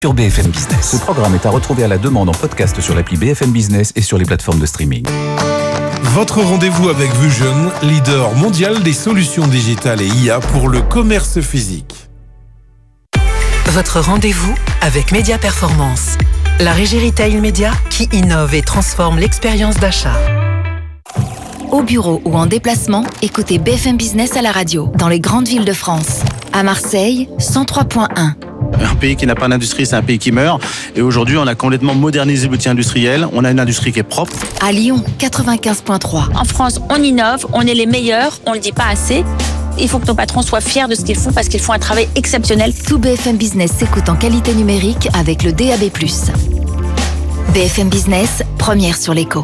sur BFM Business. Ce programme est à retrouver à la demande en podcast sur l'appli BFM Business et sur les plateformes de streaming. Votre rendez-vous avec Vusion, leader mondial des solutions digitales et IA pour le commerce physique. Votre rendez-vous avec Média Performance, la régie retail média qui innove et transforme l'expérience d'achat. Au bureau ou en déplacement, écoutez BFM Business à la radio, dans les grandes villes de France. À Marseille, 103.1. Un pays qui n'a pas d'industrie, c'est un pays qui meurt. Et aujourd'hui, on a complètement modernisé l'outil industriel. On a une industrie qui est propre. À Lyon, 95.3. En France, on innove, on est les meilleurs, on ne le dit pas assez. Il faut que nos patrons soient fiers de ce qu'ils font parce qu'ils font un travail exceptionnel. Tout BFM Business s'écoute en qualité numérique avec le DAB+. BFM Business, première sur l'écho.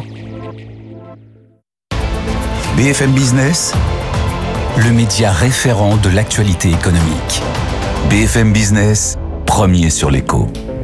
BFM Business, le média référent de l'actualité économique. BFM Business, premier sur l'écho.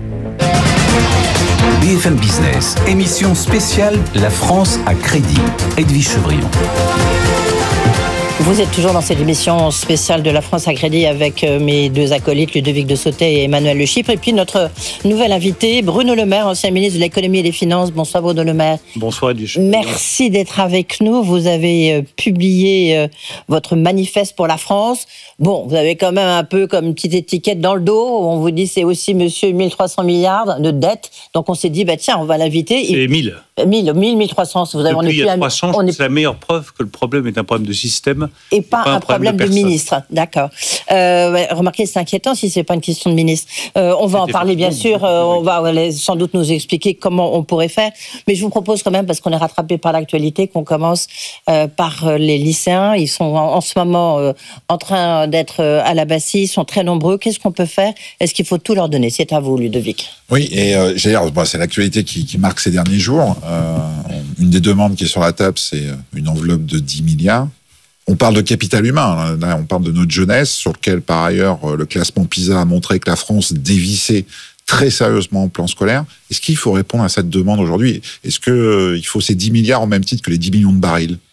BFM Business, émission spéciale La France à crédit. Edwige Chevrillon. Vous êtes toujours dans cette émission spéciale de La France à crédit avec mes deux acolytes, Ludovic de Sautet et Emmanuel Le Chypre. Et puis notre nouvel invité, Bruno Le Maire, ancien ministre de l'économie et des finances. Bonsoir Bruno Le Maire. Bonsoir Edwige. Merci d'être avec nous. Vous avez publié votre manifeste pour la France. Bon, vous avez quand même un peu comme une petite étiquette dans le dos. On vous dit c'est aussi monsieur 1300 milliards de dettes. Donc on s'est dit, tiens, on va l'inviter. C'est 1000. 1300. Vous avez, Depuis il y a 300, c'est la meilleure preuve que le problème est un problème de système. Et pas un problème de ministre, d'accord. Remarquez, c'est inquiétant si c'est pas une question de ministre. On va en parler bien sûr. On va sans doute nous expliquer comment on pourrait faire. Mais je vous propose quand même, parce qu'on est rattrapé par l'actualité, qu'on commence par les lycéens. Ils sont en ce moment en train d'être à la Bastille. Ils sont très nombreux. Qu'est-ce qu'on peut faire ? Est-ce qu'il faut tout leur donner ? C'est à vous, Ludovic. Oui, et c'est l'actualité qui marque ces derniers jours. Une des demandes qui est sur la table, c'est une enveloppe de 10 milliards. On parle de capital humain, là, on parle de notre jeunesse, sur lequel, par ailleurs, le classement PISA a montré que la France dévissait très sérieusement au plan scolaire. Est-ce qu'il faut répondre à cette demande aujourd'hui ? Est-ce qu'il faut ces 10 milliards au même titre que les 10 millions de barils ? Il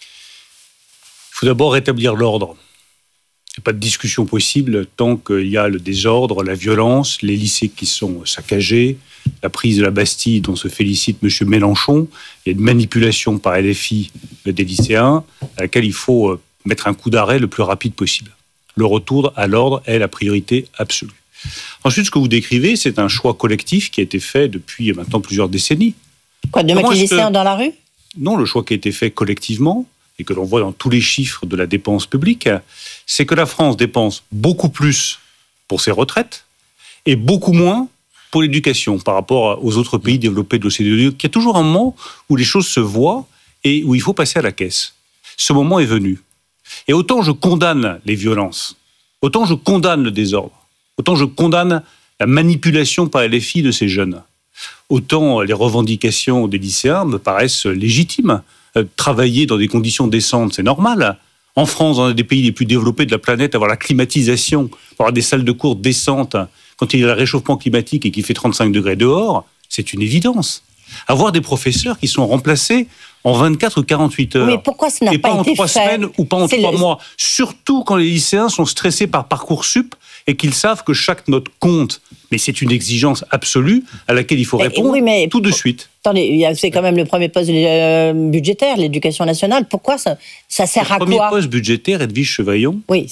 faut d'abord rétablir l'ordre. Il n'y a pas de discussion possible tant qu'il y a le désordre, la violence, les lycées qui sont saccagés, la prise de la Bastille dont se félicite M. Mélenchon. Il y a une manipulation par LFI des lycéens à laquelle il faut mettre un coup d'arrêt le plus rapide possible. Le retour à l'ordre est la priorité absolue. Ensuite, ce que vous décrivez, c'est un choix collectif qui a été fait depuis maintenant plusieurs décennies. Quoi, de mettre les lycéens dans la rue ? Non, le choix qui a été fait collectivement, et que l'on voit dans tous les chiffres de la dépense publique, c'est que la France dépense beaucoup plus pour ses retraites et beaucoup moins pour l'éducation par rapport aux autres pays développés de l'OCDE. Il y a toujours un moment où les choses se voient et où il faut passer à la caisse. Ce moment est venu. Et autant je condamne les violences, autant je condamne le désordre, autant je condamne la manipulation par LFI de ces jeunes, autant les revendications des lycéens me paraissent légitimes. Travailler dans des conditions décentes, c'est normal. En France, dans un des pays les plus développés de la planète, avoir la climatisation, avoir des salles de cours décentes, quand il y a le réchauffement climatique et qu'il fait 35 degrés dehors, c'est une évidence. Avoir des professeurs qui sont remplacés en 24 ou 48 heures. Mais pourquoi ça n'a et pas été en 3 fait semaines ou pas en 3 mois. Surtout quand les lycéens sont stressés par Parcoursup et qu'ils savent que chaque note compte. Mais c'est une exigence absolue à laquelle il faut répondre tout de suite. Attendez, c'est quand même le premier poste budgétaire, l'éducation nationale. Pourquoi ça sert à quoi ? Le premier poste budgétaire, Edwige Chevrillon, oui,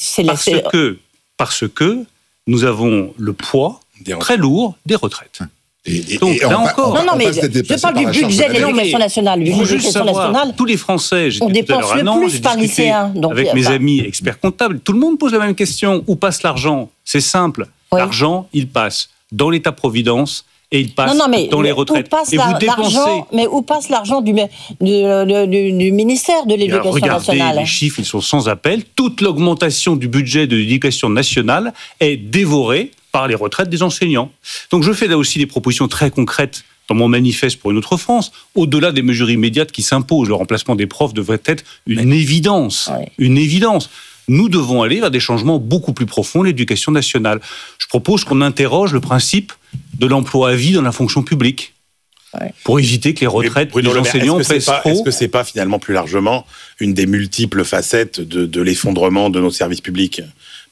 parce que nous avons le poids très lourd des retraites. Donc, là encore... Non, mais je parle du budget de l'éducation nationale. Tous les Français, on dépense le plus par lycéen. Avec mes amis experts comptables, tout le monde pose la même question. Où passe l'argent ? C'est simple. Oui. L'argent, il passe dans l'État-providence et il passe dans les retraites. Mais où passe l'argent du ministère de l'Éducation nationale ? Regardez, les chiffres, ils sont sans appel. Toute l'augmentation du budget de l'Éducation nationale est dévorée par les retraites des enseignants. Donc je fais là aussi des propositions très concrètes dans mon manifeste pour une autre France, au-delà des mesures immédiates qui s'imposent. Le remplacement des profs devrait être une évidence. Une évidence. Nous devons aller vers des changements beaucoup plus profonds de l'éducation nationale. Je propose qu'on interroge le principe de l'emploi à vie dans la fonction publique. Pour éviter que les retraites des enseignants pèsent trop. Est-ce que c'est pas finalement plus largement une des multiples facettes de l'effondrement de nos services publics ?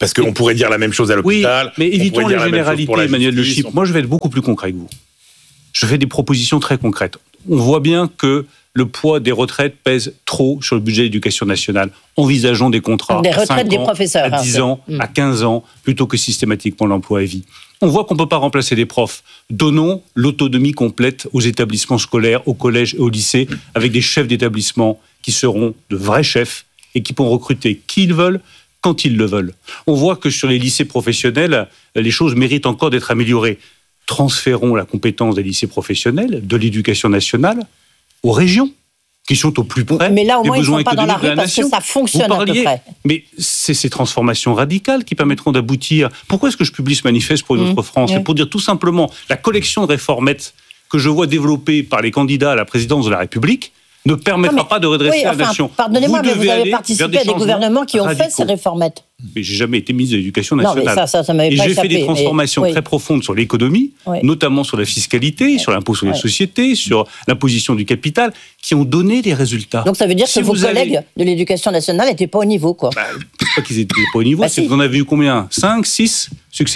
Parce qu'on pourrait dire la même chose à l'hôpital. Oui, mais évitons les généralités, Emmanuel Le Chypre. Moi, je vais être beaucoup plus concret que vous. Je fais des propositions très concrètes. On voit bien que le poids des retraites pèse trop sur le budget de l'éducation nationale. Envisageons des contrats des retraites des ans, professeurs, à 10 ans, à 15 ans, plutôt que systématiquement l'emploi à vie. On voit qu'on ne peut pas remplacer les profs. Donnons l'autonomie complète aux établissements scolaires, aux collèges et aux lycées, avec des chefs d'établissement qui seront de vrais chefs et qui pourront recruter qui ils veulent, quand ils le veulent. On voit que sur les lycées professionnels, les choses méritent encore d'être améliorées. Transférons la compétence des lycées professionnels, de l'éducation nationale, aux régions, qui sont au plus près mais là, au des moins, besoins ils ne sont pas dans la économiques de rue la parce que nation. ça fonctionne à peu près. Mais c'est ces transformations radicales qui permettront d'aboutir. Pourquoi est-ce que je publie ce manifeste pour une autre France ? C'est pour dire tout simplement la collection de réformettes que je vois développée par les candidats à la présidence de la République ne permettra pas de redresser la nation. Pardonnez-moi, mais vous avez participé à des gouvernements qui ont fait ces réformettes. Mais j'ai jamais été ministre de l'Éducation nationale. Non, mais ça m'avait pas échappé. Et j'ai fait des transformations très profondes sur l'économie, notamment sur la fiscalité, sur l'impôt sur les sociétés, sur l'imposition du capital, qui ont donné des résultats. Donc ça veut dire que vos collègues de l'Éducation nationale n'étaient pas au niveau, quoi. Pas qu'ils étaient pas au niveau, c'est que vous en avez eu combien ? 5, 6 successivement ?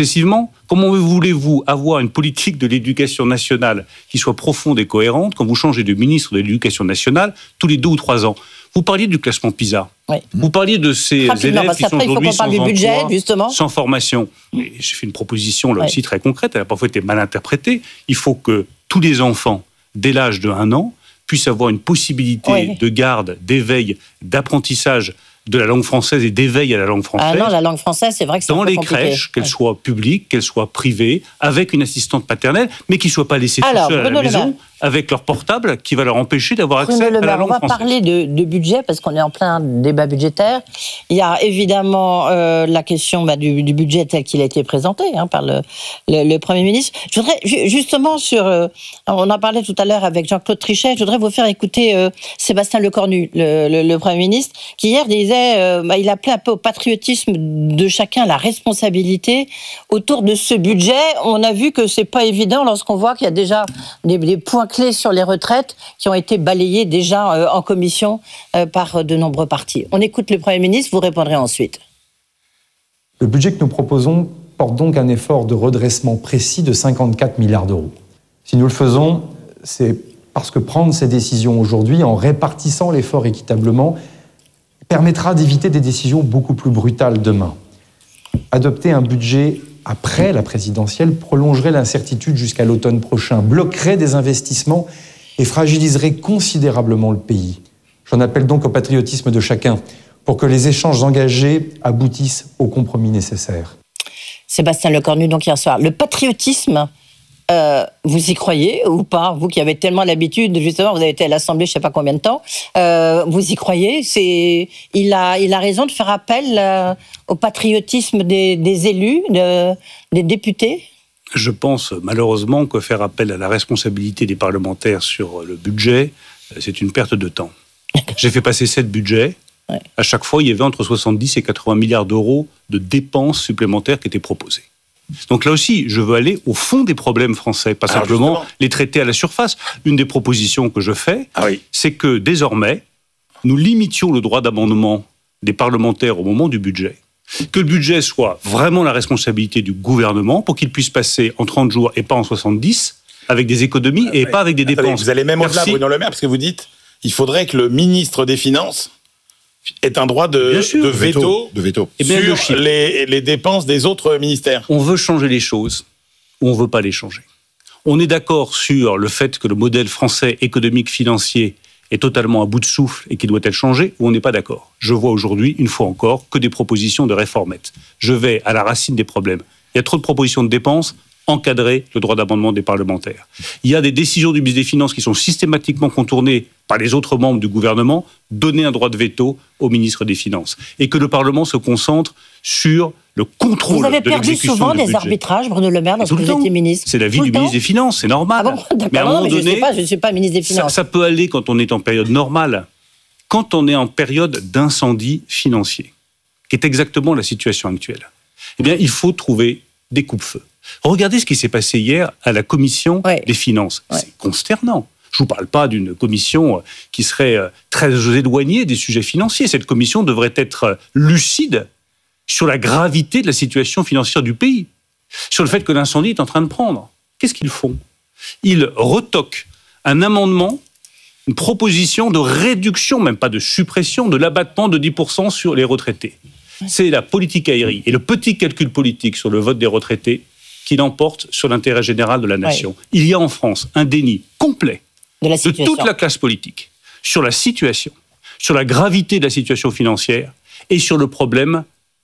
Comment voulez-vous avoir une politique de l'éducation nationale qui soit profonde et cohérente quand vous changez de ministre de l'Éducation nationale tous les 2 ou 3 ans ? Vous parliez du classement PISA. Vous parliez de ces élèves qui sont aujourd'hui sans emploi, budget, sans formation. Et j'ai fait une proposition là aussi très concrète, elle a parfois été mal interprétée. Il faut que tous les enfants, dès l'âge de 1 an, puissent avoir une possibilité de garde, d'éveil, d'apprentissage de la langue française et d'éveil à la langue française. Ah non, la langue française, c'est vrai que c'est dans un peu les compliqué. crèches, qu'elles soient publiques, qu'elles soient privées, avec une assistante paternelle, mais qui ne soient pas laissées tout seuls à la maison, avec leur portable, qui va leur empêcher d'avoir accès à la langue française. On va parler de budget, parce qu'on est en plein débat budgétaire. Il y a évidemment la question du budget tel qu'il a été présenté par le Premier ministre. Je voudrais justement on en parlait tout à l'heure avec Jean-Claude Trichet, je voudrais vous faire écouter Sébastien Lecornu, le Premier ministre, qui hier disait, il appelait un peu au patriotisme de chacun, la responsabilité autour de ce budget. On a vu que c'est pas évident lorsqu'on voit qu'il y a déjà des points clés sur les retraites qui ont été balayés déjà en commission par de nombreux partis. On écoute le Premier ministre, vous répondrez ensuite. Le budget que nous proposons porte donc un effort de redressement précis de 54 milliards d'euros. Si nous le faisons, c'est parce que prendre ces décisions aujourd'hui, en répartissant l'effort équitablement, permettra d'éviter des décisions beaucoup plus brutales demain. Adopter un budget après la présidentielle prolongerait l'incertitude jusqu'à l'automne prochain, bloquerait des investissements et fragiliserait considérablement le pays. J'en appelle donc au patriotisme de chacun pour que les échanges engagés aboutissent aux compromis nécessaires. Sébastien Lecornu, donc hier soir. Le patriotisme, vous y croyez ou pas ? Vous qui avez tellement l'habitude, justement, vous avez été à l'Assemblée je ne sais pas combien de temps, vous y croyez ? Il a raison de faire appel au patriotisme des élus, des députés ? Je pense malheureusement que faire appel à la responsabilité des parlementaires sur le budget, c'est une perte de temps. J'ai fait passer 7 budgets. À chaque fois, il y avait entre 70 et 80 milliards d'euros de dépenses supplémentaires qui étaient proposées. Donc là aussi, je veux aller au fond des problèmes français, pas simplement les traiter à la surface. Une des propositions que je fais, c'est que désormais, nous limitions le droit d'amendement des parlementaires au moment du budget. Que le budget soit vraiment la responsabilité du gouvernement pour qu'il puisse passer en 30 jours et pas en 70, avec des économies et pas avec des dépenses. Vous allez même au-delà, Bruno Le Maire, parce que vous dites il faudrait que le ministre des Finances ait un droit de veto sur les dépenses des autres ministères. On veut changer les choses ou on ne veut pas les changer. On est d'accord sur le fait que le modèle français économique financier est totalement à bout de souffle et qu'il doit être changé, ou on n'est pas d'accord. Je vois aujourd'hui, une fois encore, que des propositions de réformettes. Je vais à la racine des problèmes. Il y a trop de propositions de dépenses, encadrer le droit d'amendement des parlementaires. Il y a des décisions du ministre des Finances qui sont systématiquement contournées par les autres membres du gouvernement, donner un droit de veto au ministre des Finances. Et que le Parlement se concentre sur le contrôle de l'exécution du budget. Vous avez perdu souvent des arbitrages, Bruno Le Maire, lorsque vous étiez ministre. C'est la vie du ministre des Finances, c'est normal. Ah bon, mais à un moment donné, je ne suis pas ministre des Finances. Ça peut aller quand on est en période normale. Quand on est en période d'incendie financier, qui est exactement la situation actuelle, eh bien, il faut trouver des coupe-feux. Regardez ce qui s'est passé hier à la commission des finances. C'est consternant. Je ne vous parle pas d'une commission qui serait très éloignée des sujets financiers. Cette commission devrait être lucide sur la gravité de la situation financière du pays, sur le fait que l'incendie est en train de prendre. Qu'est-ce qu'ils font ? Ils retoquent un amendement, une proposition de réduction, même pas de suppression, de l'abattement de 10% sur les retraités. C'est la politique aérienne et le petit calcul politique sur le vote des retraités qui l'emporte sur l'intérêt général de la nation. Ouais. Il y a en France un déni complet de toute la classe politique sur la situation, sur la gravité de la situation financière et sur le problème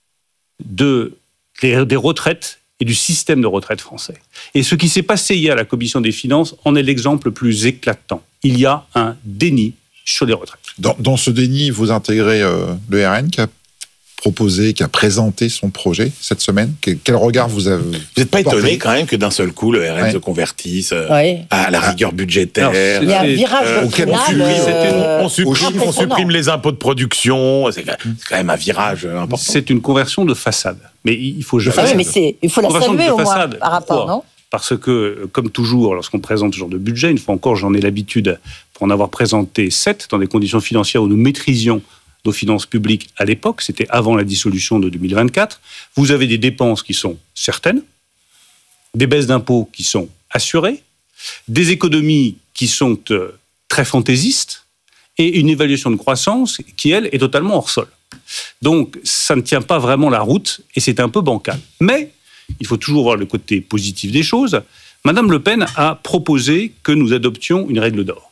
des retraites et du système de retraite français. Et ce qui s'est passé hier à la Commission des finances en est l'exemple le plus éclatant. Il y a un déni sur les retraites. Dans ce déni, vous intégrez le RN qui a proposé, qui a présenté son projet cette semaine. Quel regard vous avez... Vous n'êtes pas étonné quand même que d'un seul coup, le RN se convertisse à la rigueur budgétaire. Il y a un virage on supprime les impôts de production. C'est quand même un virage important. C'est une conversion de façade. Mais il faut il faut la saluer au moins par rapport, non ? Parce que, comme toujours, lorsqu'on présente ce genre de budget, une fois encore, j'en ai l'habitude, pour en avoir présenté 7, dans des conditions financières où nous maîtrisions nos finances publiques à l'époque, c'était avant la dissolution de 2024, vous avez des dépenses qui sont certaines, des baisses d'impôts qui sont assurées, des économies qui sont très fantaisistes, et une évaluation de croissance qui, elle, est totalement hors sol. Donc, ça ne tient pas vraiment la route, et c'est un peu bancal. Mais, il faut toujours voir le côté positif des choses. Madame Le Pen a proposé que nous adoptions une règle d'or.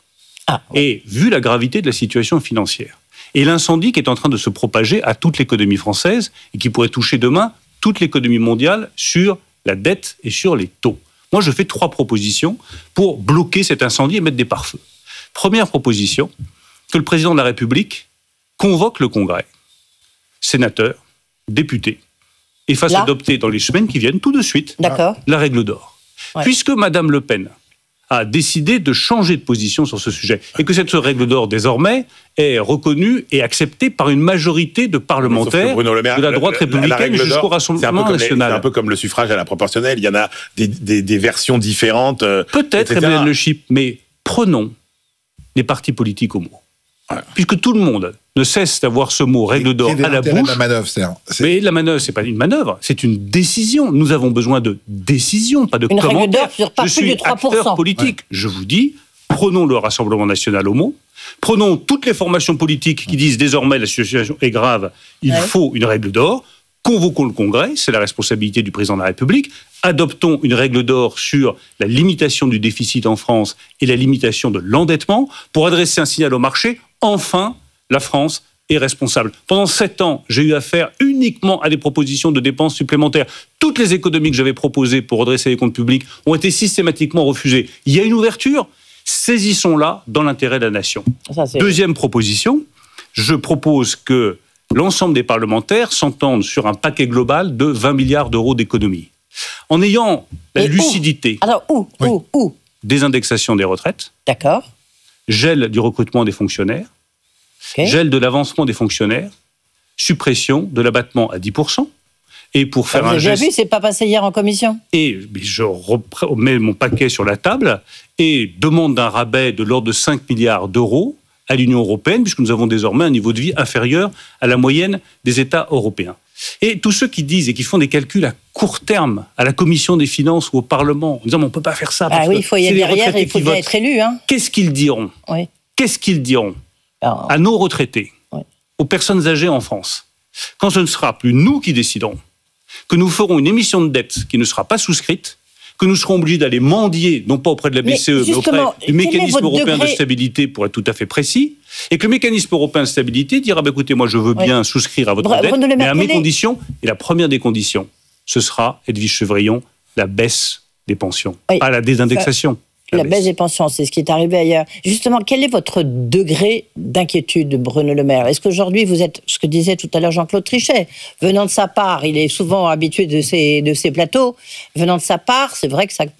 Et vu la gravité de la situation financière, et l'incendie qui est en train de se propager à toute l'économie française et qui pourrait toucher demain toute l'économie mondiale sur la dette et sur les taux. Moi, je fais 3 propositions pour bloquer cet incendie et mettre des pare-feux. Première proposition, que le président de la République convoque le Congrès, sénateurs, députés, et fasse adopter dans les semaines qui viennent tout de suite la règle d'or. Ouais. Puisque Madame Le Pen a décidé de changer de position sur ce sujet. Et que cette règle d'or, désormais, est reconnue et acceptée par une majorité de parlementaires de la droite républicaine jusqu'au Rassemblement national. C'est un peu comme le suffrage à la proportionnelle. Il y en a des versions différentes. Peut-être, Hélène Le Chip, mais prenons les partis politiques au mot. Ouais. Puisque tout le monde ne cesse d'avoir ce mot règle d'or à la bouche. La manœuvre, mais la manœuvre, c'est pas une manœuvre, c'est une décision. Nous avons besoin de décisions, pas de commentaires. Règle d'or sur pas plus de 3%. Acteur politique. Ouais. Je vous dis, prenons le Rassemblement national au mot. Prenons toutes les formations politiques qui disent désormais la situation est grave, il faut une règle d'or. Convoquons le Congrès, c'est la responsabilité du président de la République. Adoptons une règle d'or sur la limitation du déficit en France et la limitation de l'endettement pour adresser un signal au marché. Enfin, la France est responsable. Pendant 7 ans, j'ai eu affaire uniquement à des propositions de dépenses supplémentaires. Toutes les économies que j'avais proposées pour redresser les comptes publics ont été systématiquement refusées. Il y a une ouverture, saisissons-la dans l'intérêt de la nation. Deuxième proposition, je propose que l'ensemble des parlementaires s'entendent sur un paquet global de 20 milliards d'euros d'économies. En ayant la lucidité. Alors, où Désindexation des retraites. D'accord. Gel du recrutement des fonctionnaires. Gel de l'avancement des fonctionnaires. Suppression de l'abattement à 10%. Et pour faire un geste... Vous avez vu, c'est pas passé hier en commission. Et je mets mon paquet sur la table et demande un rabais de l'ordre de 5 milliards d'euros à l'Union européenne, puisque nous avons désormais un niveau de vie inférieur à la moyenne des États européens. Et tous ceux qui disent et qui font des calculs à court terme, à la Commission des finances ou au Parlement, en disant on ne peut pas faire ça. Parce il faut y aller derrière et il faut bien être élu. Qu'est-ce qu'ils diront ? Qu'est-ce qu'ils diront à nos retraités, aux personnes âgées en France, quand ce ne sera plus nous qui déciderons, que nous ferons une émission de dette qui ne sera pas souscrite, que nous serons obligés d'aller mendier, non pas auprès de la BCE, mais auprès du mécanisme européen de stabilité, pour être tout à fait précis, et que le mécanisme européen de stabilité dira, écoutez, moi je veux bien souscrire à votre dette, mais à mes conditions, et la première des conditions, ce sera, Edwige Chevrillon, la baisse des pensions, pas la désindexation. La baisse des pensions, c'est ce qui est arrivé ailleurs. Justement, quel est votre degré d'inquiétude, Bruno Le Maire ? Est-ce qu'aujourd'hui, vous êtes, ce que disait tout à l'heure Jean-Claude Trichet, venant de sa part, il est souvent habitué de ces plateaux, venant de sa part, c'est vrai que ça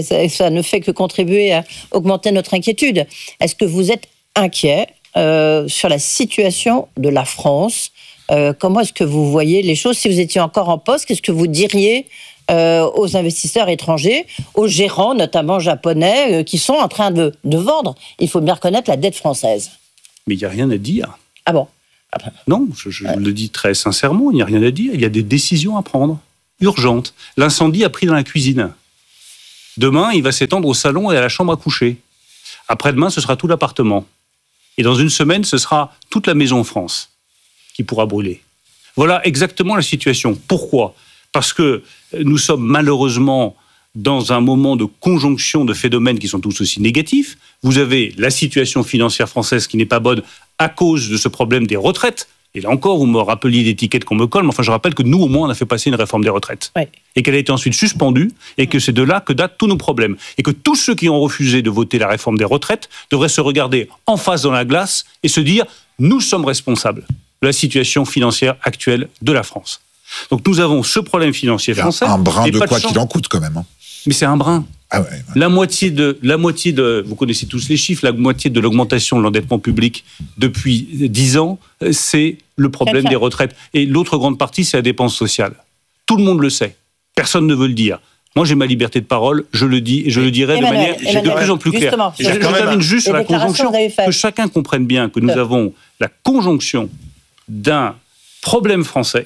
ne fait que contribuer à augmenter notre inquiétude. Est-ce que vous êtes inquiet sur la situation de la France ? Comment est-ce que vous voyez les choses ? Si vous étiez encore en poste, qu'est-ce que vous diriez aux investisseurs étrangers, aux gérants, notamment japonais, qui sont en train de vendre, il faut bien reconnaître, la dette française. Mais il n'y a rien à dire. Ah bon ? Non, je le dis très sincèrement, il n'y a rien à dire. Il y a des décisions à prendre, urgentes. L'incendie a pris dans la cuisine. Demain, il va s'étendre au salon et à la chambre à coucher. Après-demain, ce sera tout l'appartement. Et dans une semaine, ce sera toute la maison en France qui pourra brûler. Voilà exactement la situation. Pourquoi ? Parce que nous sommes malheureusement dans un moment de conjonction de phénomènes qui sont tous aussi négatifs. Vous avez la situation financière française qui n'est pas bonne à cause de ce problème des retraites. Et là encore, vous me rappeliez l'étiquette qu'on me colle, mais enfin, je rappelle que nous, au moins, on a fait passer une réforme des retraites. Oui. Et qu'elle a été ensuite suspendue, et que c'est de là que datent tous nos problèmes. Et que tous ceux qui ont refusé de voter la réforme des retraites devraient se regarder en face dans la glace et se dire « Nous sommes responsables de la situation financière actuelle de la France ». Donc nous avons ce problème financier français. Un brin de quoi qu'il en coûte, quand même. Mais c'est un brin. Ah ouais. La moitié de, vous connaissez tous les chiffres, la moitié de l'augmentation de l'endettement public depuis 10 ans, c'est le problème des retraites. Et l'autre grande partie, c'est la dépense sociale. Tout le monde le sait. Personne ne veut le dire. Moi, j'ai ma liberté de parole, je le dis et je le dirai de manière de plus en plus claire. Je termine juste sur la conjonction, que chacun comprenne bien que nous avons la conjonction d'un problème français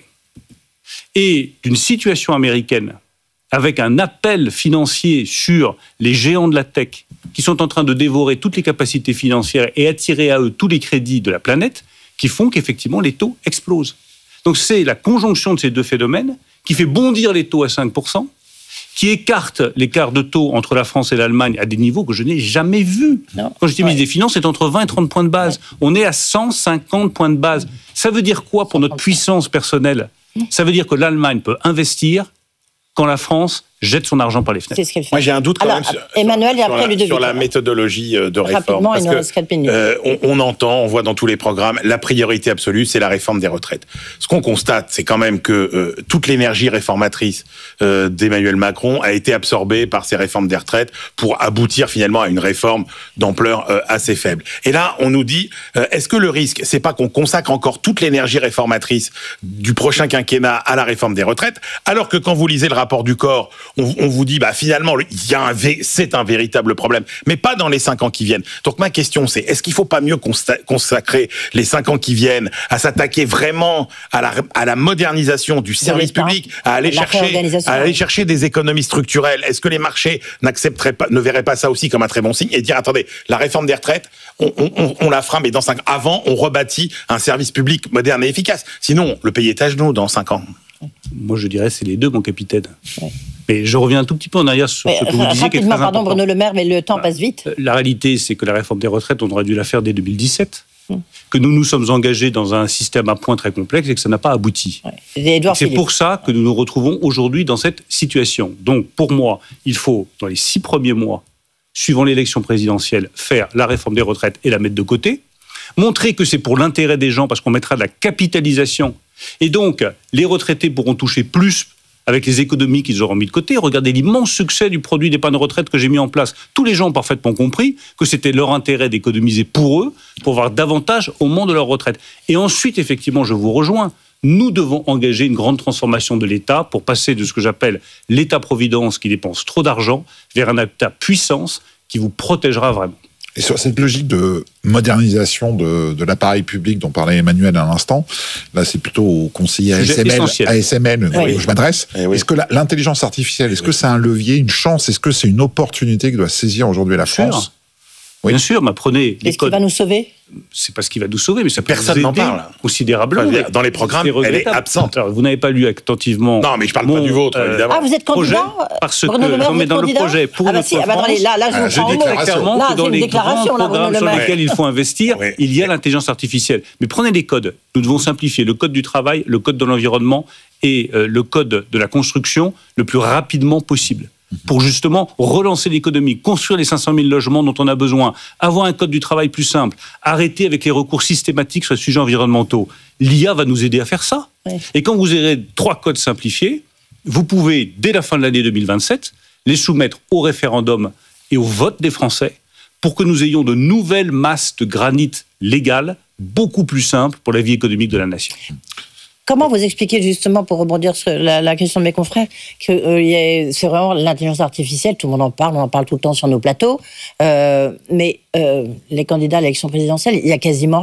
et d'une situation américaine avec un appel financier sur les géants de la tech qui sont en train de dévorer toutes les capacités financières et attirer à eux tous les crédits de la planète, qui font qu'effectivement les taux explosent. Donc c'est la conjonction de ces deux phénomènes qui fait bondir les taux à 5%, qui écarte l'écart de taux entre la France et l'Allemagne à des niveaux que je n'ai jamais vus. Quand j'étais ministre des Finances, c'est entre 20 et 30 points de base. On est à 150 points de base. Ça veut dire quoi pour notre puissance personnelle ? Ça veut dire que l'Allemagne peut investir quand la France jette son argent par les fenêtres. C'est ce qu'elle fait. Moi, j'ai un doute quand même Emmanuel, sur la méthodologie de réforme. Rapidement, il nous reste 4 minutes. On entend, on voit dans tous les programmes, la priorité absolue, c'est la réforme des retraites. Ce qu'on constate, c'est quand même que toute l'énergie réformatrice d'Emmanuel Macron a été absorbée par ces réformes des retraites pour aboutir finalement à une réforme d'ampleur assez faible. Et là, on nous dit, est-ce que le risque, c'est pas qu'on consacre encore toute l'énergie réformatrice du prochain quinquennat à la réforme des retraites, alors que quand vous lisez le rapport du corps, on vous dit, finalement, c'est un véritable problème, mais pas dans les 5 ans qui viennent. Donc ma question, c'est, est-ce qu'il ne faut pas mieux consacrer les 5 ans qui viennent à s'attaquer vraiment à la modernisation du service public, à aller chercher des économies structurelles? Est-ce que les marchés ne verraient pas ça aussi comme un très bon signe et dire, attendez, la réforme des retraites, on la fera, mais dans 5 ans. Avant, on rebâtit un service public moderne et efficace. Sinon, le pays est à genoux dans 5 ans. Moi, je dirais c'est les deux, mon capitaine. Ouais. Mais je reviens un tout petit peu en arrière sur ce que vous disiez. Rapidement, pardon, Bruno Le Maire, mais le temps passe vite. La réalité, c'est que la réforme des retraites, on aurait dû la faire dès 2017. Que nous nous sommes engagés dans un système à points très complexe et que ça n'a pas abouti. Ouais. C'est pour ça que nous nous retrouvons aujourd'hui dans cette situation. Donc, pour moi, il faut, dans les 6 premiers mois, suivant l'élection présidentielle, faire la réforme des retraites et la mettre de côté. Montrer que c'est pour l'intérêt des gens parce qu'on mettra de la capitalisation. Et donc, les retraités pourront toucher plus avec les économies qu'ils auront mis de côté. Regardez l'immense succès du produit d'épargne retraite que j'ai mis en place. Tous les gens ont parfaitement compris que c'était leur intérêt d'économiser pour eux, pour avoir davantage au moment de leur retraite. Et ensuite, effectivement, je vous rejoins, nous devons engager une grande transformation de l'État pour passer de ce que j'appelle l'État-providence qui dépense trop d'argent vers un État-puissance qui vous protégera vraiment. Et sur cette logique de modernisation de l'appareil public dont parlait Emmanuel à l'instant, là c'est plutôt au conseiller ASML où je m'adresse. Est-ce que l'intelligence artificielle, est-ce que c'est un levier, une chance, est-ce que c'est une opportunité que doit saisir aujourd'hui la France ? Bien sûr, mais prenez les codes. Est-ce qu'il va nous sauver ? C'est pas ce qui va nous sauver, mais ça peut personne n'en parle considérablement. Enfin, dans les programmes, elle est absente. Alors, vous n'avez pas lu attentivement. Non, mais je parle pas du vôtre, évidemment. Ah, vous êtes candidat parce que dans le projet pour notre France, là, je vous dis clairement que dans les grands programmes sur lesquels il faut investir, il y a l'intelligence artificielle. Mais prenez les codes. Nous devons simplifier le code du travail, le code de l'environnement et le code de la construction le plus rapidement possible. Pour justement relancer l'économie, construire les 500 000 logements dont on a besoin, avoir un code du travail plus simple, arrêter avec les recours systématiques sur les sujets environnementaux. L'IA va nous aider à faire ça. Ouais. Et quand vous aurez 3 codes simplifiés, vous pouvez, dès la fin de l'année 2027, les soumettre au référendum et au vote des Français pour que nous ayons de nouvelles masses de granit légales beaucoup plus simples pour la vie économique de la nation. Comment vous expliquez justement, pour rebondir sur la question de mes confrères, que c'est vraiment l'intelligence artificielle, tout le monde en parle, on en parle tout le temps sur nos plateaux, mais les candidats à l'élection présidentielle, il n'y a quasiment rien.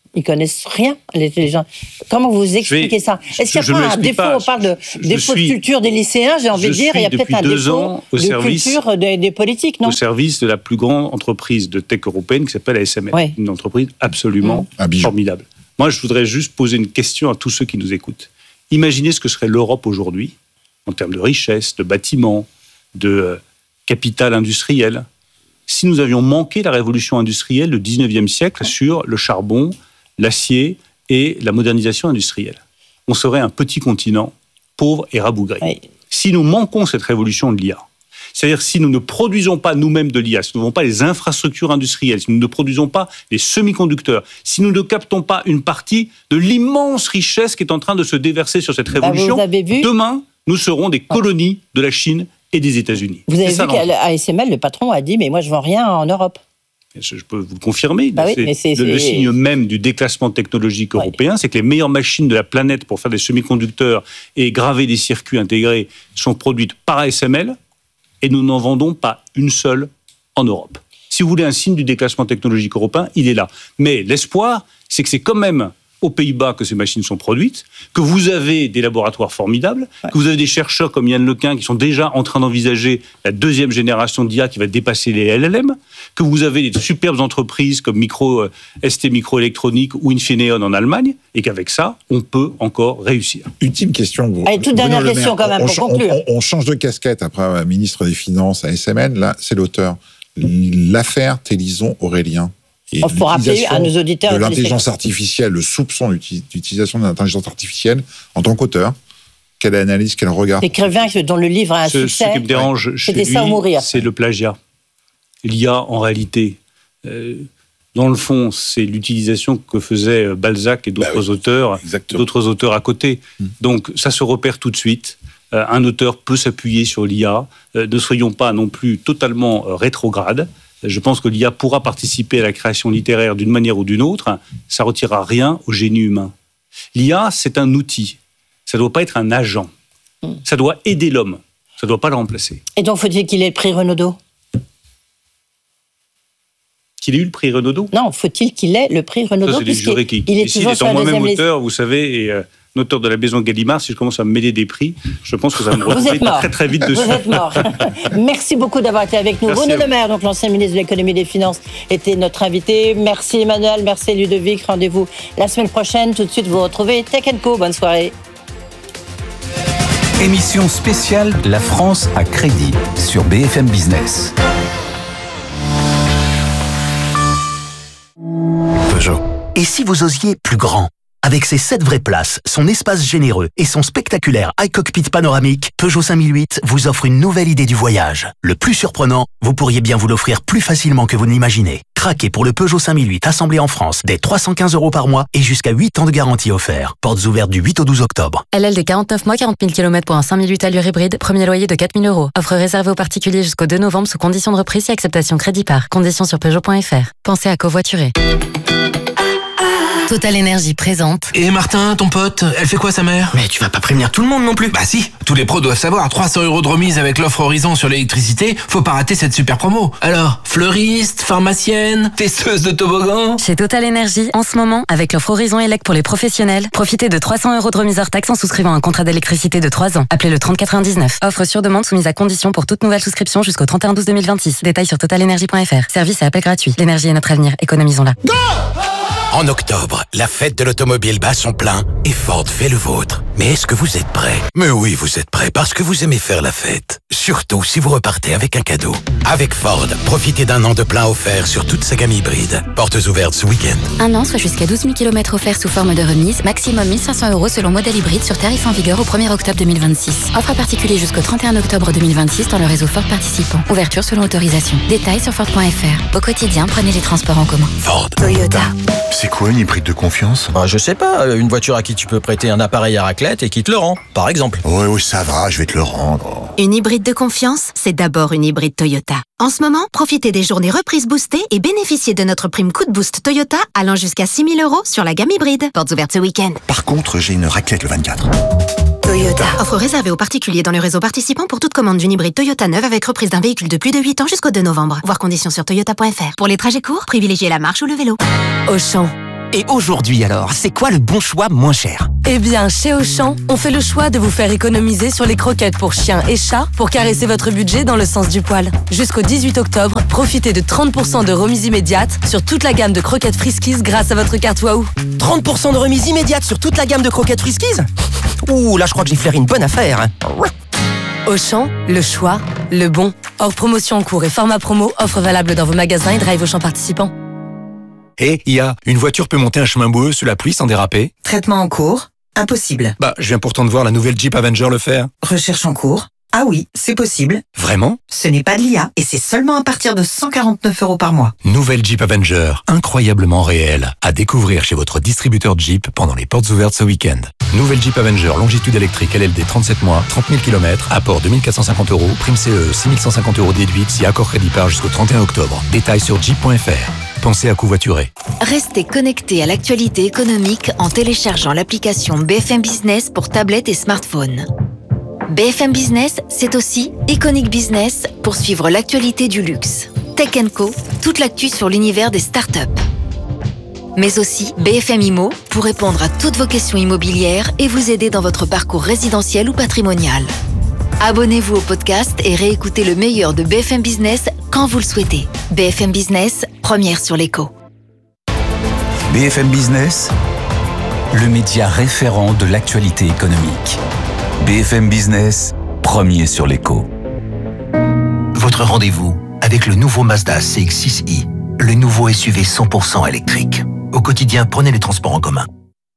Ils connaissent rien, les gens. Comment vous expliquez ça? Est-ce qu'il n'y a pas un défaut? On parle de défaut de culture des lycéens, j'ai envie de dire. Il y a peut-être un défaut de culture des politiques, non? Au service de la plus grande entreprise de tech européenne qui s'appelle ASML. Oui. Une entreprise absolument formidable. Moi, je voudrais juste poser une question à tous ceux qui nous écoutent. Imaginez ce que serait l'Europe aujourd'hui, en termes de richesse, de bâtiments, de capital industriel, si nous avions manqué la révolution industrielle du 19e siècle sur le charbon, l'acier et la modernisation industrielle. On serait un petit continent, pauvre et rabougri. Oui. Si nous manquons cette révolution de l'IA, c'est-à-dire si nous ne produisons pas nous-mêmes de l'IA, si nous n'avons pas les infrastructures industrielles, si nous ne produisons pas les semi-conducteurs, si nous ne captons pas une partie de l'immense richesse qui est en train de se déverser sur cette révolution, demain, nous serons des colonies de la Chine et des États-Unis. Vous avez vu qu'à ASML, le patron a dit « mais moi, je ne vends rien en Europe ». Je peux vous le confirmer. C'est le signe même du déclassement technologique européen, c'est que les meilleures machines de la planète pour faire des semi-conducteurs et graver des circuits intégrés sont produites par ASML et nous n'en vendons pas une seule en Europe. Si vous voulez un signe du déclassement technologique européen, il est là. Mais l'espoir, c'est que c'est quand même aux Pays-Bas que ces machines sont produites, que vous avez des laboratoires formidables, que vous avez des chercheurs comme Yann Lequin qui sont déjà en train d'envisager la deuxième génération d'IA qui va dépasser les LLM, que vous avez des superbes entreprises comme ST Microélectronique ou Infineon en Allemagne, et qu'avec ça, on peut encore réussir. Ultime question. Allez, toute dernière question quand même pour conclure. On change de casquette après ministre des Finances à SMN, là, c'est l'auteur. L'affaire Télison-Aurélien. Il faut rappeler à nos auditeurs de l'intelligence artificielle, le soupçon d'utilisation de l'intelligence artificielle en tant qu'auteur. Quelle analyse, quel regard? L'écrivain dont le livre a un succès. Ce qui me dérange chez lui, c'est le plagiat. L'IA, en réalité, dans le fond, c'est l'utilisation que faisaient Balzac et d'autres auteurs à côté. Donc, ça se repère tout de suite. Un auteur peut s'appuyer sur l'IA. Ne soyons pas non plus totalement rétrogrades. Je pense que l'IA pourra participer à la création littéraire d'une manière ou d'une autre. Ça ne retirera rien au génie humain. L'IA, c'est un outil. Ça ne doit pas être un agent. Ça doit aider l'homme. Ça ne doit pas le remplacer. Et donc, faut-il qu'il ait le prix Renaudot? Qu'il ait eu le prix Renaudot? Non, faut-il qu'il ait le prix Renaudot? Ça, c'est les jurés qui décident. Étant moi-même auteur, vous savez, et auteur de la Maison Gallimard, si je commence à me mêler des prix, je pense que ça va me retrouver très très vite dessus. Vous êtes mort. Merci beaucoup d'avoir été avec nous. Renaud Le Maire, donc l'ancien ministre de l'économie et des finances, était notre invité. Merci Emmanuel, merci Ludovic. Rendez-vous la semaine prochaine. Tout de suite, vous retrouvez Tech & Co. Bonne soirée. Émission spéciale La France à crédit sur BFM Business. Peugeot. Et si vous osiez plus grand? Avec ses 7 vraies places, son espace généreux et son spectaculaire iCockpit panoramique, Peugeot 5008 vous offre une nouvelle idée du voyage. Le plus surprenant, vous pourriez bien vous l'offrir plus facilement que vous ne l'imaginez. Craquez pour le Peugeot 5008 assemblé en France dès 315 € par mois et jusqu'à 8 ans de garantie offert. Portes ouvertes du 8 au 12 octobre. LLD 49 mois, 40 000 km pour un 5008 allure hybride, premier loyer de 4 000 €. Offre réservée aux particuliers jusqu'au 2 novembre sous conditions de reprise et acceptation crédit par. Conditions sur Peugeot.fr. Pensez à covoiturer. Total Énergie présente. Et Martin, ton pote, elle fait quoi sa mère? Mais tu vas pas prévenir tout le monde non plus. Bah si, tous les pros doivent savoir, 300 € de remise avec l'offre Horizon sur l'électricité, faut pas rater cette super promo. Alors, fleuriste, pharmacienne, testeuse de toboggan? Chez Total Énergie, en ce moment, avec l'offre Horizon Elec pour les professionnels, profitez de 300 € de remise hors taxe en souscrivant un contrat d'électricité de 3 ans. Appelez le 3099. Offre sur demande soumise à condition pour toute nouvelle souscription jusqu'au 31/12/2026. Détails sur totalenergie.fr. Service et appel gratuit. L'énergie est notre avenir, économisons-la. Go! En octobre, la fête de l'automobile bat son plein et Ford fait le vôtre. Mais est-ce que vous êtes prêts? Mais oui, vous êtes prêts parce que vous aimez faire la fête. Surtout si vous repartez avec un cadeau. Avec Ford, profitez d'un an de plein offert sur toute sa gamme hybride. Portes ouvertes ce week-end. Un an, soit jusqu'à 12 000 km offerts sous forme de remise. Maximum 1 500 € selon modèle hybride sur tarif en vigueur au 1er octobre 2026. Offre à particulier jusqu'au 31 octobre 2026 dans le réseau Ford participant. Ouverture selon autorisation. Détails sur Ford.fr. Au quotidien, prenez les transports en commun. Ford. Toyota. C'est quoi une hybride de confiance? Je sais pas, une voiture à qui tu peux prêter un appareil à raclette et qui te le rend, par exemple. Oui, ça va, je vais te le rendre. Une hybride de confiance, c'est d'abord une hybride Toyota. En ce moment, profitez des journées reprises boostées et bénéficiez de notre prime coup de boost Toyota allant jusqu'à 6 000 € sur la gamme hybride. Portes ouvertes ce week-end. Par contre, j'ai une raclette le 24. Toyota. Offre réservée aux particuliers dans le réseau participant pour toute commande d'une hybride Toyota neuve avec reprise d'un véhicule de plus de 8 ans jusqu'au 2 novembre. Voir conditions sur toyota.fr. Pour les trajets courts, privilégiez la marche ou le vélo. Auchan. Et aujourd'hui alors, c'est quoi le bon choix moins cher? Eh bien, chez Auchan, on fait le choix de vous faire économiser sur les croquettes pour chiens et chats pour caresser votre budget dans le sens du poil. Jusqu'au 18 octobre, profitez de 30% de remise immédiate sur toute la gamme de croquettes Friskies grâce à votre carte Wahoo. 30% de remise immédiate sur toute la gamme de croquettes Friskies? Ouh, là je crois que j'ai flairé une bonne affaire. Auchan, le choix, le bon. Hors promotion en cours et format promo, offre valable dans vos magasins et drive Auchan participants. Hé, IA, une voiture peut monter un chemin boueux sous la pluie sans déraper? Traitement en cours. Impossible. Bah, je viens pourtant de voir la nouvelle Jeep Avenger le faire. Recherche en cours. Ah oui, c'est possible. Vraiment? Ce n'est pas de l'IA et c'est seulement à partir de 149 € par mois. Nouvelle Jeep Avenger, incroyablement réelle. À découvrir chez votre distributeur Jeep pendant les portes ouvertes ce week-end. Nouvelle Jeep Avenger, longitude électrique LLD 37 mois, 30 000 km, apport 2450 €, prime CE, 6150 € déduite si accord crédit par jusqu'au 31 octobre. Détails sur jeep.fr. Pensez à covoiturer. Restez connecté à l'actualité économique en téléchargeant l'application BFM Business pour tablette et smartphone. BFM Business, c'est aussi Iconic Business pour suivre l'actualité du luxe. Tech & Co, toute l'actu sur l'univers des startups. Mais aussi BFM Immo pour répondre à toutes vos questions immobilières et vous aider dans votre parcours résidentiel ou patrimonial. Abonnez-vous au podcast et réécoutez le meilleur de BFM Business quand vous le souhaitez. BFM Business, première sur l'écho. BFM Business, le média référent de l'actualité économique. BFM Business, premier sur l'écho. Votre rendez-vous avec le nouveau Mazda CX-6i, le nouveau SUV 100% électrique. Au quotidien, prenez les transports en commun.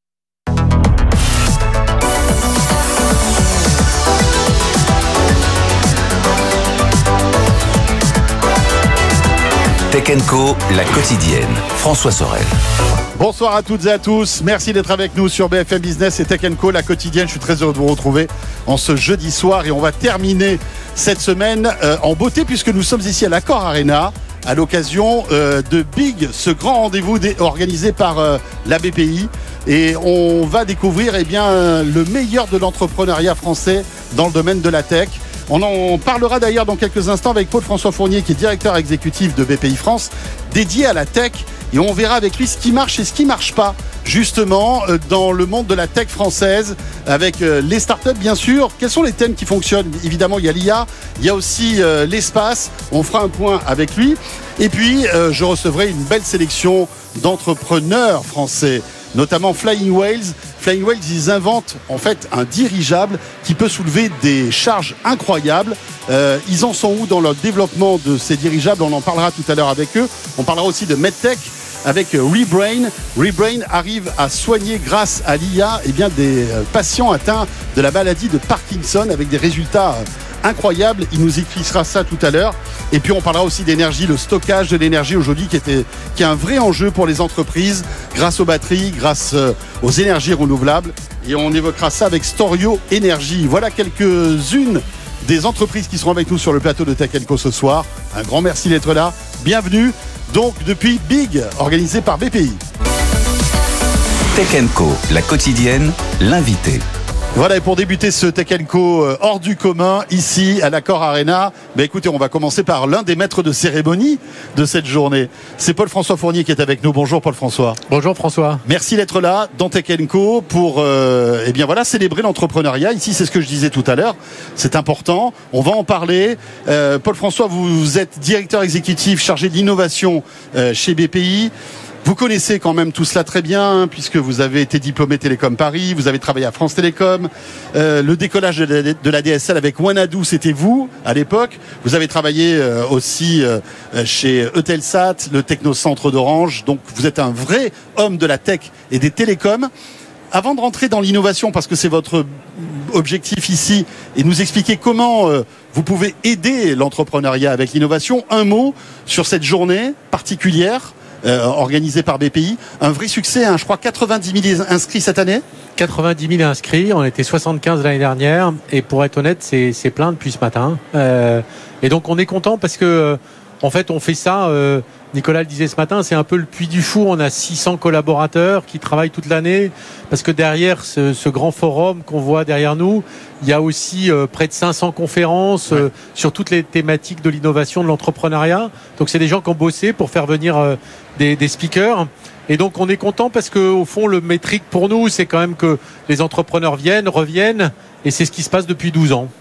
Tech & Co, la quotidienne. François Sorel. Bonsoir à toutes et à tous. Merci d'être avec nous sur BFM Business et Tech & Co, la quotidienne. Je suis très heureux de vous retrouver en ce jeudi soir et on va terminer cette semaine en beauté puisque nous sommes ici à l'Accor Arena à l'occasion de Big, ce grand rendez-vous organisé par la BPI. Et on va découvrir le meilleur de l'entrepreneuriat français dans le domaine de la tech. On en parlera d'ailleurs dans quelques instants avec Paul-François Fournier qui est directeur exécutif de BPI France, dédié à la tech. Et on verra avec lui ce qui marche et ce qui ne marche pas, justement, dans le monde de la tech française, avec les startups, bien sûr. Quels sont les thèmes qui fonctionnent? Évidemment, il y a l'IA, il y a aussi l'espace. On fera un point avec lui. Et puis, je recevrai une belle sélection d'entrepreneurs français, notamment Flying Whales. Flying Whales, ils inventent en fait un dirigeable qui peut soulever des charges incroyables. Ils en sont où dans le développement de ces dirigeables? On en parlera tout à l'heure avec eux. On parlera aussi de MedTech avec Rebrain. Rebrain arrive à soigner grâce à l'IA des patients atteints de la maladie de Parkinson avec des résultats incroyable, il nous expliquera ça tout à l'heure. Et puis on parlera aussi d'énergie, le stockage de l'énergie aujourd'hui qui est un vrai enjeu pour les entreprises grâce aux batteries, grâce aux énergies renouvelables. Et on évoquera ça avec Storio Énergie. Voilà quelques-unes des entreprises qui seront avec nous sur le plateau de Tech & Co ce soir. Un grand merci d'être là. Bienvenue donc depuis Big, organisé par BPI. Tech & Co, la quotidienne, l'invité. Voilà, et pour débuter ce Tech & Co hors du commun, ici à l'Accor Arena, écoutez, on va commencer par l'un des maîtres de cérémonie de cette journée. C'est Paul-François Fournier qui est avec nous. Bonjour Paul-François. Bonjour François. Merci d'être là dans Tech & Co pour célébrer l'entrepreneuriat. Ici, c'est ce que je disais tout à l'heure. C'est important. On va en parler. Paul-François, vous êtes directeur exécutif chargé de l'innovation chez BPI. Vous connaissez quand même tout cela très bien, puisque vous avez été diplômé Télécom Paris, vous avez travaillé à France Télécom. Le décollage de la DSL avec Wanadoo, c'était vous à l'époque. Vous avez travaillé aussi chez Eutelsat, le Technocentre d'Orange. Donc vous êtes un vrai homme de la tech et des télécoms. Avant de rentrer dans l'innovation, parce que c'est votre objectif ici, et nous expliquer comment vous pouvez aider l'entrepreneuriat avec l'innovation, un mot sur cette journée particulière organisé par BPI. Un vrai succès, je crois 90 000 inscrits cette année. 90 000 inscrits, on était 75 l'année dernière, et pour être honnête, c'est plein depuis ce matin. Et donc on est content parce que en fait on fait ça, Nicolas le disait ce matin, c'est un peu le puits du fou. On a 600 collaborateurs qui travaillent toute l'année, parce que derrière ce grand forum qu'on voit derrière nous, il y a aussi près de 500 conférences sur toutes les thématiques de l'innovation, de l'entrepreneuriat. Donc c'est des gens qui ont bossé pour faire venir des speakers. Et donc on est content parce que au fond le métrique pour nous c'est quand même que les entrepreneurs viennent, reviennent, et c'est ce qui se passe depuis 12 ans.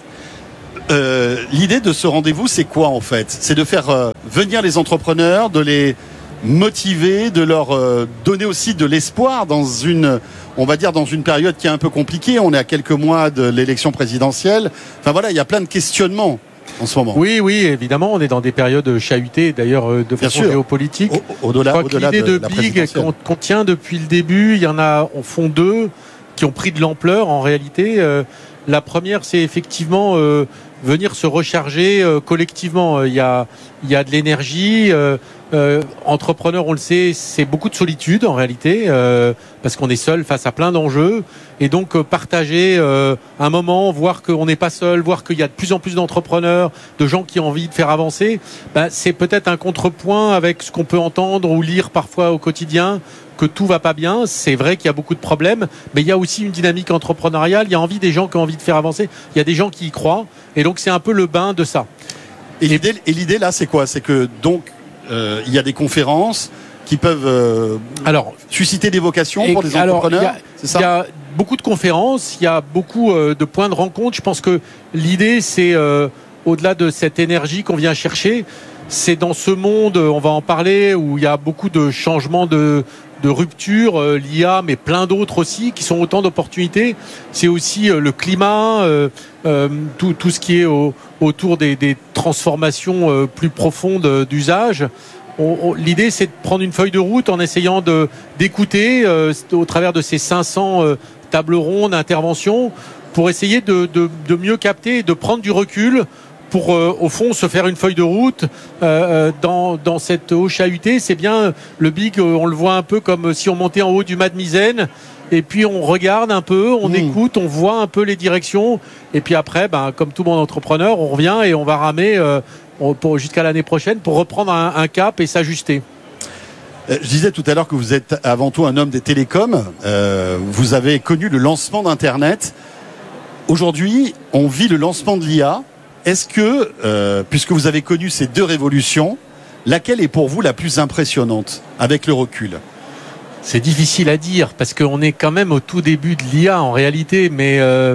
L'idée de ce rendez-vous, c'est quoi en fait? C'est de faire venir les entrepreneurs, de les motiver, de leur donner aussi de l'espoir dans une période qui est un peu compliquée. On est à quelques mois de l'élection présidentielle. Enfin voilà, il y a plein de questionnements en ce moment. Oui, évidemment, on est dans des périodes chahutées, d'ailleurs, de façon géopolitique. Au-delà l'idée de la Big qu'on tient depuis le début, il y en a au fond 2 qui ont pris de l'ampleur en réalité. La première, c'est effectivement venir se recharger collectivement. Il y a de l'énergie. Entrepreneur, on le sait, c'est beaucoup de solitude en réalité, parce qu'on est seul face à plein d'enjeux. Et donc partager un moment, voir qu'on n'est pas seul, voir qu'il y a de plus en plus d'entrepreneurs, de gens qui ont envie de faire avancer, c'est peut-être un contrepoint avec ce qu'on peut entendre ou lire parfois au quotidien, que tout va pas bien. C'est vrai qu'il y a beaucoup de problèmes, mais il y a aussi une dynamique entrepreneuriale. Il y a envie des gens qui ont envie de faire avancer. Il y a des gens qui y croient. Et donc c'est un peu le bain de ça. Et l'idée là, c'est quoi? C'est que donc il y a des conférences qui peuvent susciter des vocations pour des entrepreneurs. C'est ça? Il y a beaucoup de conférences, il y a beaucoup de points de rencontre. Je pense que l'idée, c'est au-delà de cette énergie qu'on vient chercher, c'est dans ce monde, on va en parler, où il y a beaucoup de changements de rupture, l'IA, mais plein d'autres aussi, qui sont autant d'opportunités. C'est aussi le climat, tout ce qui est autour des transformations plus profondes d'usage. L'idée, c'est de prendre une feuille de route en essayant d'écouter au travers de ces 500 tables rondes, interventions, pour essayer de mieux capter et de prendre du recul pour, au fond, se faire une feuille de route dans cette eau chahutée. C'est bien, le Big, on le voit un peu comme si on montait en haut du mât de misaine, et puis on regarde un peu, on écoute, on voit un peu les directions, et puis après, comme tout bon entrepreneur, on revient et on va ramer jusqu'à l'année prochaine pour reprendre un cap et s'ajuster. Je disais tout à l'heure que vous êtes avant tout un homme des télécoms. Vous avez connu le lancement d'Internet. Aujourd'hui, on vit le lancement de l'IA. Est-ce que, puisque vous avez connu ces 2 révolutions, laquelle est pour vous la plus impressionnante avec le recul? C'est difficile à dire parce qu'on est quand même au tout début de l'IA en réalité, mais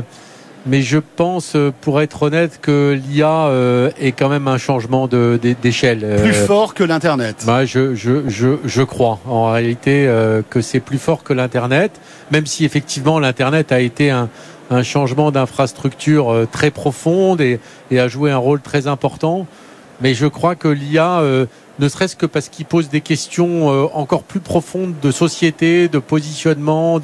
je pense, pour être honnête, que l'IA est quand même un changement d'échelle. Plus fort que l'Internet. Je crois en réalité que c'est plus fort que l'Internet, même si effectivement l'Internet a été un changement d'infrastructure très profonde et a joué un rôle très important. Mais je crois que l'IA, ne serait-ce que parce qu'il pose des questions encore plus profondes de société, de positionnement,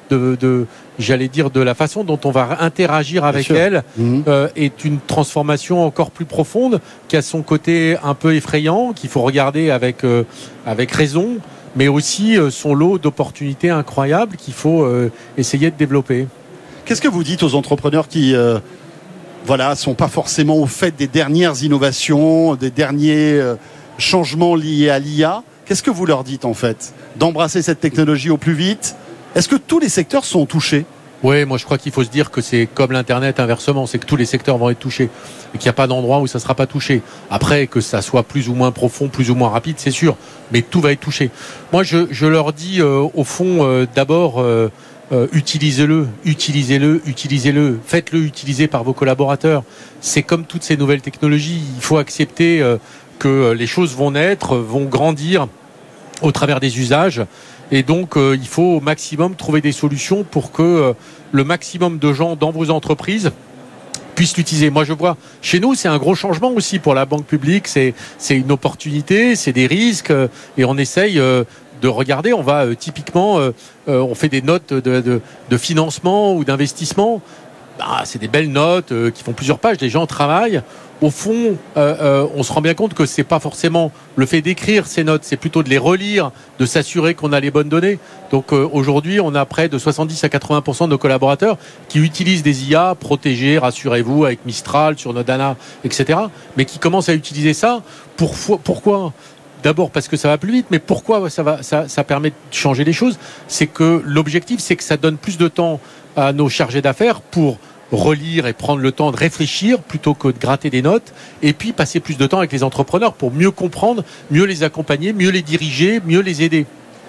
j'allais dire, de la façon dont on va interagir avec elle, est une transformation encore plus profonde, qui a son côté un peu effrayant, qu'il faut regarder avec raison, mais aussi son lot d'opportunités incroyables qu'il faut essayer de développer. Qu'est-ce que vous dites aux entrepreneurs qui sont pas forcément au fait des dernières innovations, des derniers changements liés à l'IA? Qu'est-ce que vous leur dites en fait? D'embrasser cette technologie au plus vite? Est-ce que tous les secteurs sont touchés? Oui, moi je crois qu'il faut se dire que c'est comme l'Internet inversement, c'est que tous les secteurs vont être touchés et qu'il n'y a pas d'endroit où ça ne sera pas touché. Après, que ça soit plus ou moins profond, plus ou moins rapide, c'est sûr, mais tout va être touché. Moi je leur dis au fond, d'abord, utilisez-le, faites-le utiliser par vos collaborateurs. C'est comme toutes ces nouvelles technologies, il faut accepter que les choses vont naître, vont grandir au travers des usages. Et donc, il faut au maximum trouver des solutions pour que le maximum de gens dans vos entreprises puissent l'utiliser. Moi, je vois, chez nous, c'est un gros changement aussi pour la banque publique. C'est une opportunité, c'est des risques, et on essaye de regarder. On va typiquement, on fait des notes de financement ou d'investissement. C'est des belles notes qui font plusieurs pages. Les gens travaillent. Au fond, on se rend bien compte que c'est pas forcément le fait d'écrire ces notes, c'est plutôt de les relire, de s'assurer qu'on a les bonnes données. Donc aujourd'hui, on a près de 70 à 80% de nos collaborateurs qui utilisent des IA protégées, rassurez-vous, avec Mistral, sur Nodana, etc. Mais qui commencent à utiliser ça. Pourquoi ? D'abord parce que ça va plus vite, mais pourquoi ça permet de changer les choses? C'est que l'objectif, c'est que ça donne plus de temps à nos chargés d'affaires pour relire et prendre le temps de réfléchir plutôt que de gratter des notes, et puis passer plus de temps avec les entrepreneurs pour mieux comprendre, mieux les accompagner, mieux les diriger, mieux les aider.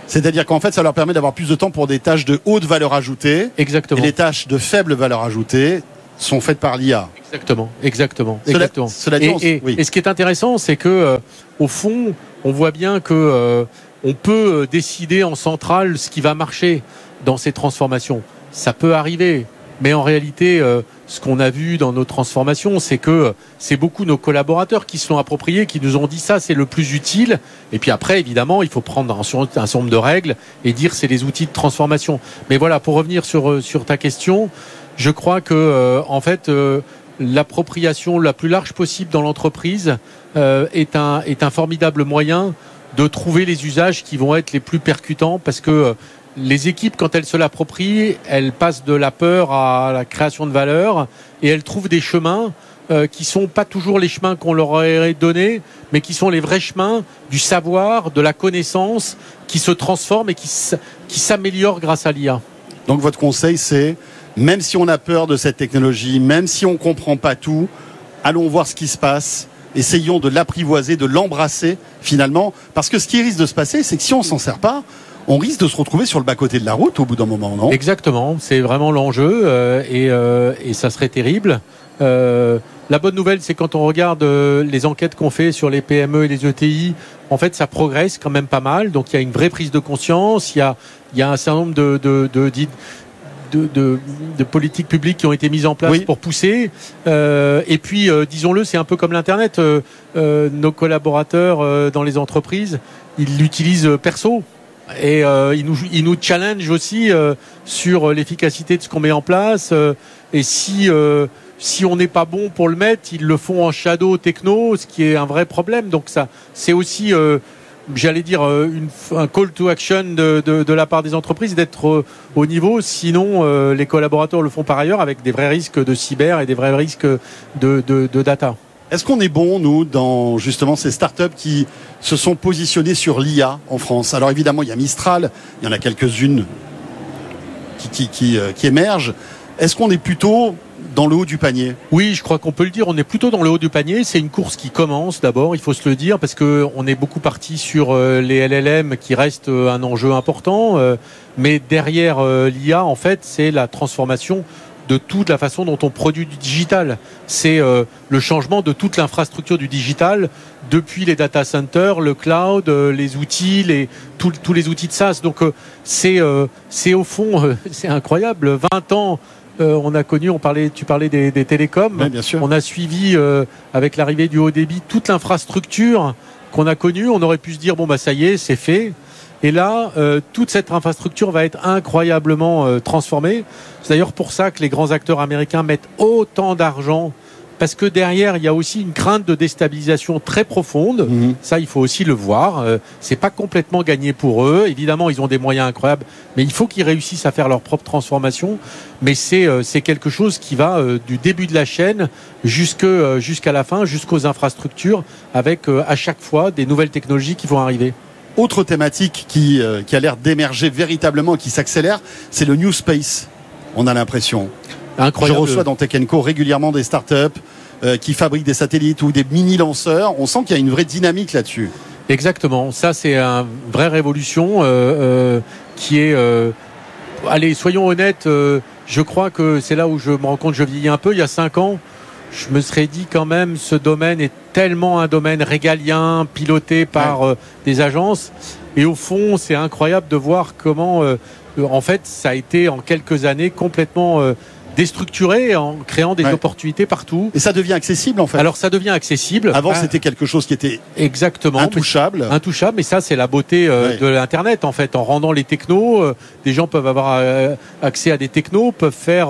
C'est-à-dire qu'en fait, ça leur permet d'avoir plus de temps pour des tâches de haute valeur ajoutée. Exactement. Et les tâches de faible valeur ajoutée sont faites par l'IA. Exactement. Cela dit, Et ce qui est intéressant, c'est que au fond, on voit bien que on peut décider en centrale ce qui va marcher dans ces transformations. Ça peut arriver, mais en réalité, ce qu'on a vu dans nos transformations, c'est que c'est beaucoup nos collaborateurs qui se l'ont approprié, qui nous ont dit ça, c'est le plus utile. Et puis après, évidemment, il faut prendre un certain nombre de règles et dire c'est les outils de transformation. Mais voilà, pour revenir sur ta question, je crois que en fait, l'appropriation la plus large possible dans l'entreprise est un formidable moyen de trouver les usages qui vont être les plus percutants, parce que les équipes, quand elles se l'approprient, elles passent de la peur à la création de valeur et elles trouvent des chemins qui sont pas toujours les chemins qu'on leur aurait donnés, mais qui sont les vrais chemins du savoir, de la connaissance, qui se transforment et qui s'améliorent grâce à l'IA. Donc votre conseil, c'est, même si on a peur de cette technologie, même si on comprend pas tout, allons voir ce qui se passe. Essayons de l'apprivoiser, de l'embrasser finalement, parce que ce qui risque de se passer, c'est que si on s'en sert pas, on risque de se retrouver sur le bas-côté de la route au bout d'un moment, non ? Exactement, c'est vraiment l'enjeu et ça serait terrible. La bonne nouvelle, c'est quand on regarde les enquêtes qu'on fait sur les PME et les ETI, en fait, ça progresse quand même pas mal. Donc, il y a une vraie prise de conscience. Il y a un certain nombre de politiques publiques qui ont été mises en place pour pousser. Et puis, disons-le, c'est un peu comme l'Internet. Nos collaborateurs dans les entreprises, ils l'utilisent perso. Et ils nous challenge aussi sur l'efficacité de ce qu'on met en place. Et si on n'est pas bon pour le mettre, ils le font en shadow techno, ce qui est un vrai problème. Donc ça, c'est aussi, j'allais dire, un call to action de la part des entreprises d'être au niveau. Sinon, les collaborateurs le font par ailleurs avec des vrais risques de cyber et des vrais risques de data. Est-ce qu'on est bon, nous, dans justement ces startups qui se sont positionnées sur l'IA en France ? Alors évidemment, il y a Mistral, il y en a quelques-unes qui émergent. Est-ce qu'on est plutôt dans le haut du panier ? Oui, je crois qu'on peut le dire, on est plutôt dans le haut du panier. C'est une course qui commence d'abord, il faut se le dire, parce qu'on est beaucoup parti sur les LLM qui restent un enjeu important. Mais derrière l'IA, en fait, c'est la transformation de toute la façon dont on produit du digital. C'est le changement de toute l'infrastructure du digital, depuis les data centers, le cloud, les outils, tous les outils de SaaS. Donc c'est au fond, c'est incroyable. 20 ans, on a connu, tu parlais des télécoms. Oui, bien sûr. On a suivi, avec l'arrivée du haut débit, toute l'infrastructure qu'on a connue. On aurait pu se dire, bon, bah ça y est, c'est fait. Et là, toute cette infrastructure va être incroyablement transformée. C'est d'ailleurs pour ça que les grands acteurs américains mettent autant d'argent, parce que derrière, il y a aussi une crainte de déstabilisation très profonde. Ça, il faut aussi le voir. C'est pas complètement gagné pour eux. Évidemment, ils ont des moyens incroyables, mais il faut qu'ils réussissent à faire leur propre transformation. Mais c'est quelque chose qui va du début de la chaîne jusqu'à la fin, jusqu'aux infrastructures, avec à chaque fois des nouvelles technologies qui vont arriver. Autre thématique qui a l'air d'émerger véritablement, qui s'accélère, c'est le New Space. On a l'impression. Incroyable. Je reçois dans Tech & Co régulièrement des startups qui fabriquent des satellites ou des mini-lanceurs. On sent qu'il y a une vraie dynamique là-dessus. Exactement. Ça, c'est une vraie révolution qui est... allez, soyons honnêtes, je crois que c'est là où je me rends compte que je vieillis un peu. Il y a 5 ans, je me serais dit quand même, ce domaine est tellement un domaine régalien, piloté par des agences. Et au fond, c'est incroyable de voir comment, en fait, ça a été en quelques années complètement déstructuré en créant des opportunités partout. Et ça devient accessible, en fait. Alors, ça devient accessible. Avant, c'était quelque chose qui était exactement intouchable. Intouchable, mais ça, c'est la beauté de l'Internet, en fait. En rendant les technos, des gens peuvent avoir accès à des technos, peuvent faire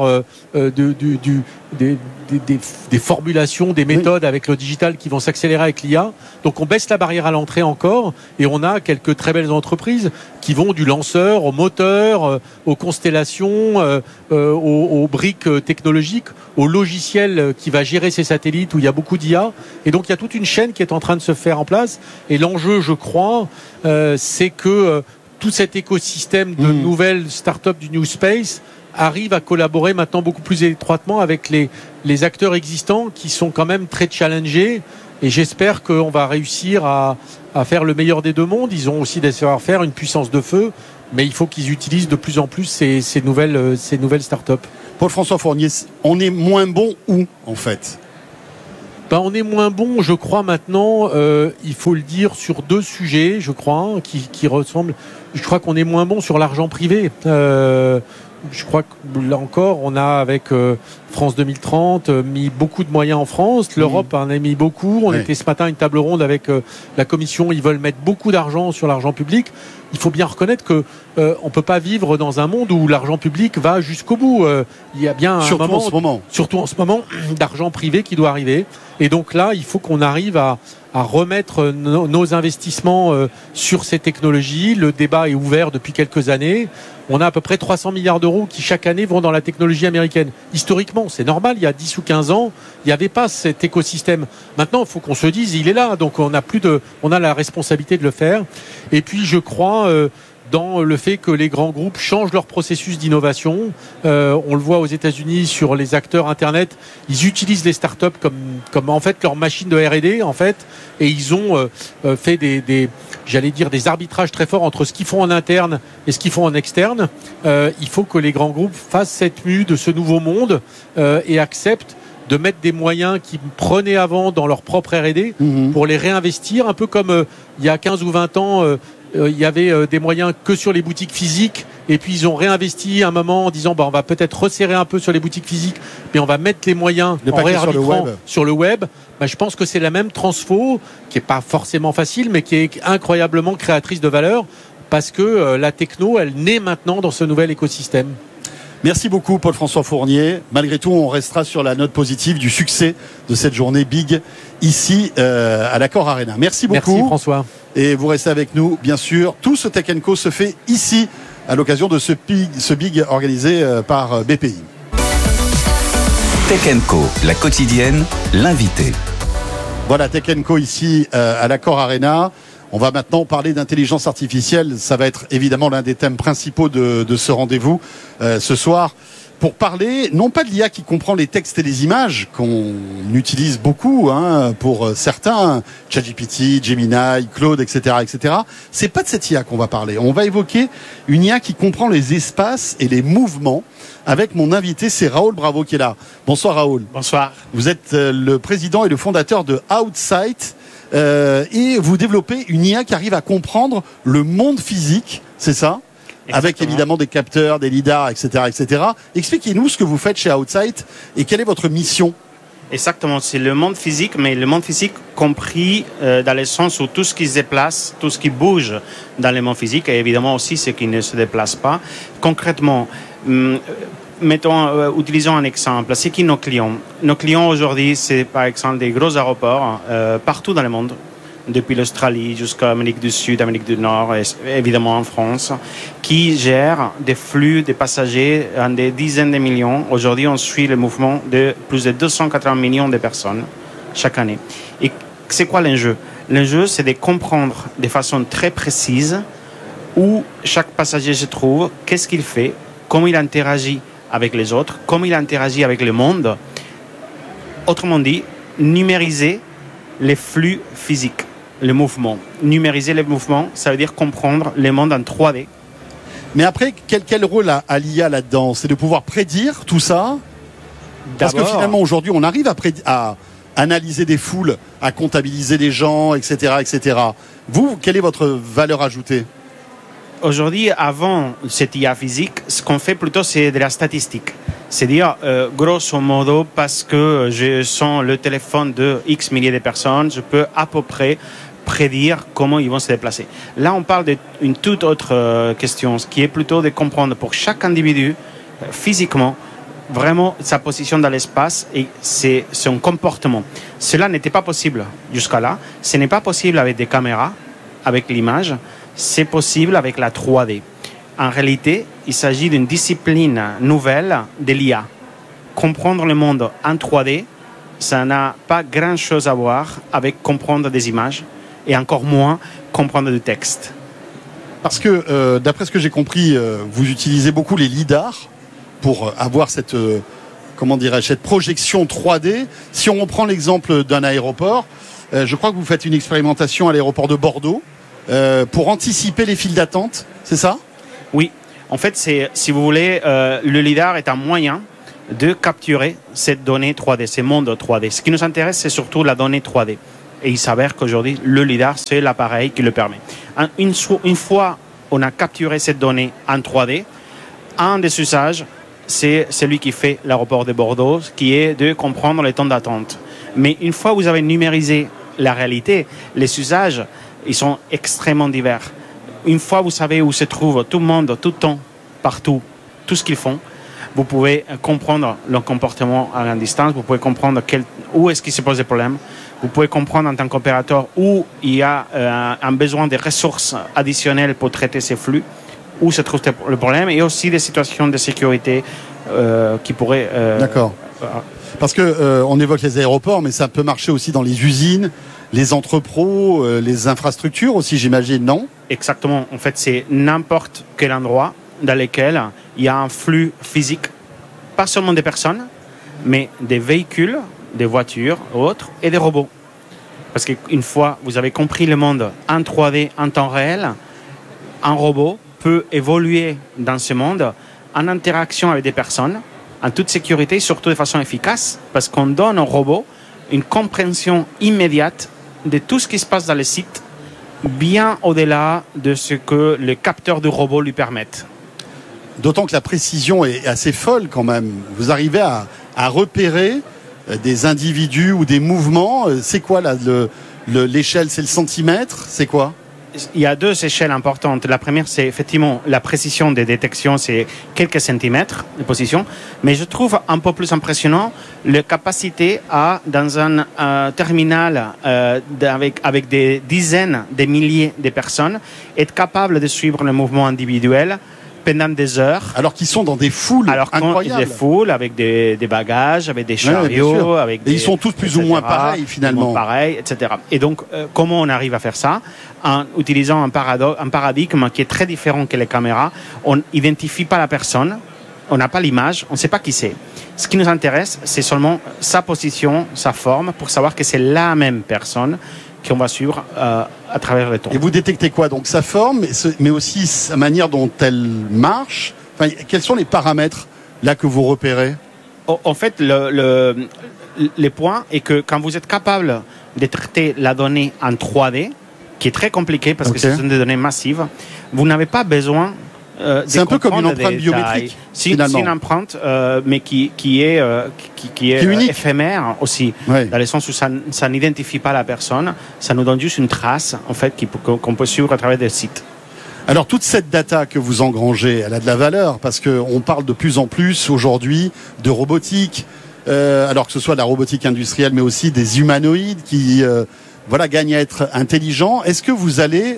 des formulations, des méthodes avec le digital qui vont s'accélérer avec l'IA. Donc on baisse la barrière à l'entrée encore et on a quelques très belles entreprises qui vont du lanceur au moteur, aux constellations, aux briques technologiques, au logiciel qui va gérer ces satellites où il y a beaucoup d'IA. Et donc il y a toute une chaîne qui est en train de se faire en place. Et l'enjeu, je crois, c'est que tout cet écosystème de nouvelles startups du New Space arrive à collaborer maintenant beaucoup plus étroitement avec les acteurs existants qui sont quand même très challengés Et j'espère qu'on va réussir à faire le meilleur des deux mondes. Ils ont aussi des savoir-faire, une puissance de feu, mais il faut qu'ils utilisent de plus en plus ces nouvelles start-up. Paul-François Fournier, on est moins bon où, en fait ? On est moins bon, je crois, maintenant, il faut le dire, sur deux sujets, je crois, qui ressemblent. Je crois qu'on est moins bon sur l'argent privé. Je crois que là encore, on a avec France 2030 mis beaucoup de moyens en France. L'Europe en a mis beaucoup. On était ce matin à une table ronde avec la Commission. Ils veulent mettre beaucoup d'argent sur l'argent public. Il faut bien reconnaître que on peut pas vivre dans un monde où l'argent public va jusqu'au bout. Il y a bien surtout en ce moment, d'argent privé qui doit arriver. Et donc là, il faut qu'on arrive à remettre nos investissements sur ces technologies. Le débat est ouvert depuis quelques années. On a à peu près 300 milliards d'euros qui chaque année vont dans la technologie américaine. Historiquement, c'est normal, il y a 10 ou 15 ans, il n'y avait pas cet écosystème. Maintenant, il faut qu'on se dise, il est là, donc on a la responsabilité de le faire. Et puis, je crois dans le fait que les grands groupes changent leur processus d'innovation. On le voit aux États-Unis sur les acteurs Internet, ils utilisent les startups comme en fait leur machine de R&D en fait, et ils ont fait des arbitrages très forts entre ce qu'ils font en interne et ce qu'ils font en externe. Il faut que les grands groupes fassent cette mue de ce nouveau monde et acceptent de mettre des moyens qu'ils prenaient avant dans leur propre R&D pour les réinvestir, un peu comme il y a 15 ou 20 ans il y avait des moyens que sur les boutiques physiques, et puis ils ont réinvesti un moment en disant on va peut-être resserrer un peu sur les boutiques physiques, mais on va mettre les moyens en réarbitrant sur le web. Je pense que c'est la même transfo qui est pas forcément facile, mais qui est incroyablement créatrice de valeur, parce que la techno, elle naît maintenant dans ce nouvel écosystème. Merci beaucoup Paul-François Fournier. Malgré tout, on restera sur la note positive du succès de cette journée Big ici à l'Accor Arena. Merci beaucoup. Merci François. Et vous restez avec nous, bien sûr. Tout ce Tech & Co se fait ici à l'occasion de ce Big organisé par BPI. Tech & Co, la quotidienne, l'invité. Voilà, Tech & Co ici à l'Accor Arena. On va maintenant parler d'intelligence artificielle. Ça va être évidemment l'un des thèmes principaux de ce rendez-vous ce soir. Pour parler, non pas de l'IA qui comprend les textes et les images, qu'on utilise beaucoup pour certains, ChatGPT, Gemini, Claude, etc., etc. C'est pas de cette IA qu'on va parler. On va évoquer une IA qui comprend les espaces et les mouvements. Avec mon invité, c'est Raoul Bravo qui est là. Bonsoir Raoul. Bonsoir. Vous êtes le président et le fondateur de Outsight. Et vous développez une IA qui arrive à comprendre le monde physique, c'est ça ? Exactement. Avec évidemment des capteurs, des lidars, etc., etc. Expliquez-nous ce que vous faites chez Outsight et quelle est votre mission. Exactement, c'est le monde physique, mais le monde physique compris dans le sens où tout ce qui se déplace, tout ce qui bouge dans le monde physique, et évidemment aussi ce qui ne se déplace pas. Concrètement, utilisons un exemple. C'est qui nos clients ? Nos clients aujourd'hui, c'est par exemple des gros aéroports partout dans le monde, depuis l'Australie jusqu'à l'Amérique du Sud, Amérique du Nord, et évidemment en France, qui gèrent des flux de passagers en des dizaines de millions. Aujourd'hui, on suit le mouvement de plus de 280 millions de personnes chaque année. Et c'est quoi l'enjeu ? L'enjeu, c'est de comprendre de façon très précise où chaque passager se trouve, qu'est-ce qu'il fait, comment il interagit avec les autres, comment il interagit avec le monde. Autrement dit, numériser les flux physiques, le mouvement. Numériser les mouvements, ça veut dire comprendre le monde en 3D. Mais après, quel rôle a l'IA là-dedans ? C'est de pouvoir prédire tout ça ? Parce que finalement, aujourd'hui, on arrive à analyser des foules, à comptabiliser des gens, etc., etc. Vous, quelle est votre valeur ajoutée ? Aujourd'hui, avant cette IA physique, ce qu'on fait plutôt, c'est de la statistique. C'est-à-dire, grosso modo, parce que je sens le téléphone de X milliers de personnes, je peux à peu près prédire comment ils vont se déplacer. Là, on parle d'une toute autre question, ce qui est plutôt de comprendre pour chaque individu, physiquement, vraiment sa position dans l'espace et son comportement. Cela n'était pas possible jusqu'à là. Ce n'est pas possible avec des caméras, avec l'image. C'est possible avec la 3D. En réalité, il s'agit d'une discipline nouvelle de l'IA. Comprendre le monde en 3D, ça n'a pas grand-chose à voir avec comprendre des images et encore moins comprendre du texte. Parce que, d'après ce que j'ai compris, vous utilisez beaucoup les lidars pour avoir cette, cette projection 3D. Si on reprend l'exemple d'un aéroport, je crois que vous faites une expérimentation à l'aéroport de Bordeaux pour anticiper les files d'attente, c'est ça ? Oui, en fait, si vous voulez, le lidar est un moyen de capturer cette donnée 3D, ces mondes 3D. Ce qui nous intéresse, c'est surtout la donnée 3D. Et il s'avère qu'aujourd'hui, le lidar, c'est l'appareil qui le permet. Une fois on a capturé cette donnée en 3D, un des usages, c'est celui qui fait l'aéroport de Bordeaux, qui est de comprendre les temps d'attente. Mais une fois que vous avez numérisé la réalité, les usages, ils sont extrêmement divers. Une fois que vous savez où se trouve tout le monde, tout le temps, partout, tout ce qu'ils font, vous pouvez comprendre leur comportement à la distance, vous pouvez comprendre où est-ce qu'il se pose des problèmes, vous pouvez comprendre en tant qu'opérateur où il y a un besoin de ressources additionnelles pour traiter ces flux, où se trouve le problème, et aussi des situations de sécurité qui pourraient... D'accord. Parce que on évoque les aéroports, mais ça peut marcher aussi dans les usines, les entrepôts, les infrastructures aussi, j'imagine, non ? Exactement. En fait, c'est n'importe quel endroit dans lequel il y a un flux physique, pas seulement des personnes, mais des véhicules, des voitures, autres, et des robots. Parce qu'une fois vous avez compris le monde en 3D, en temps réel, un robot peut évoluer dans ce monde en interaction avec des personnes, en toute sécurité, surtout de façon efficace, parce qu'on donne au robot une compréhension immédiate de tout ce qui se passe dans le site, bien au-delà de ce que les capteurs du robot lui permettent. D'autant que la précision est assez folle quand même. Vous arrivez à repérer des individus ou des mouvements. C'est quoi là, l'échelle? C'est le centimètre? C'est quoi? Il y a deux échelles importantes. La première, c'est effectivement la précision des détections, c'est quelques centimètres de position. Mais je trouve un peu plus impressionnant la capacité à, dans un terminal avec des dizaines, des milliers de personnes, être capable de suivre le mouvement individuel pendant des heures. Alors qu'ils sont dans des foules incroyables. Des foules avec des bagages, avec des chariots. Avec et ils sont tous plus ou moins pareils finalement. Pareils, etc. Et donc, comment on arrive à faire ça? En utilisant un paradigme qui est très différent que les caméras. On n'identifie pas la personne, on n'a pas l'image, on ne sait pas qui c'est. Ce qui nous intéresse, c'est seulement sa position, sa forme, pour savoir que c'est la même personne qu'on va suivre à travers le temps. Et vous détectez quoi? Donc sa forme, mais aussi sa manière dont elle marche. Enfin, quels sont les paramètres là que vous repérez? En fait, le point est que quand vous êtes capable de traiter la donnée en 3D, qui est très compliqué parce que ce sont des données massives, vous n'avez pas besoin c'est un peu comme une empreinte biométrique. C'est une empreinte, mais qui est éphémère aussi, dans le sens où ça n'identifie pas la personne, ça nous donne juste une trace en fait qu'on peut suivre à travers des sites. Alors toute cette data que vous engrangez, elle a de la valeur parce qu'on parle de plus en plus aujourd'hui de robotique, alors que ce soit de la robotique industrielle, mais aussi des humanoïdes qui gagnent à être intelligents. Est-ce que vous allez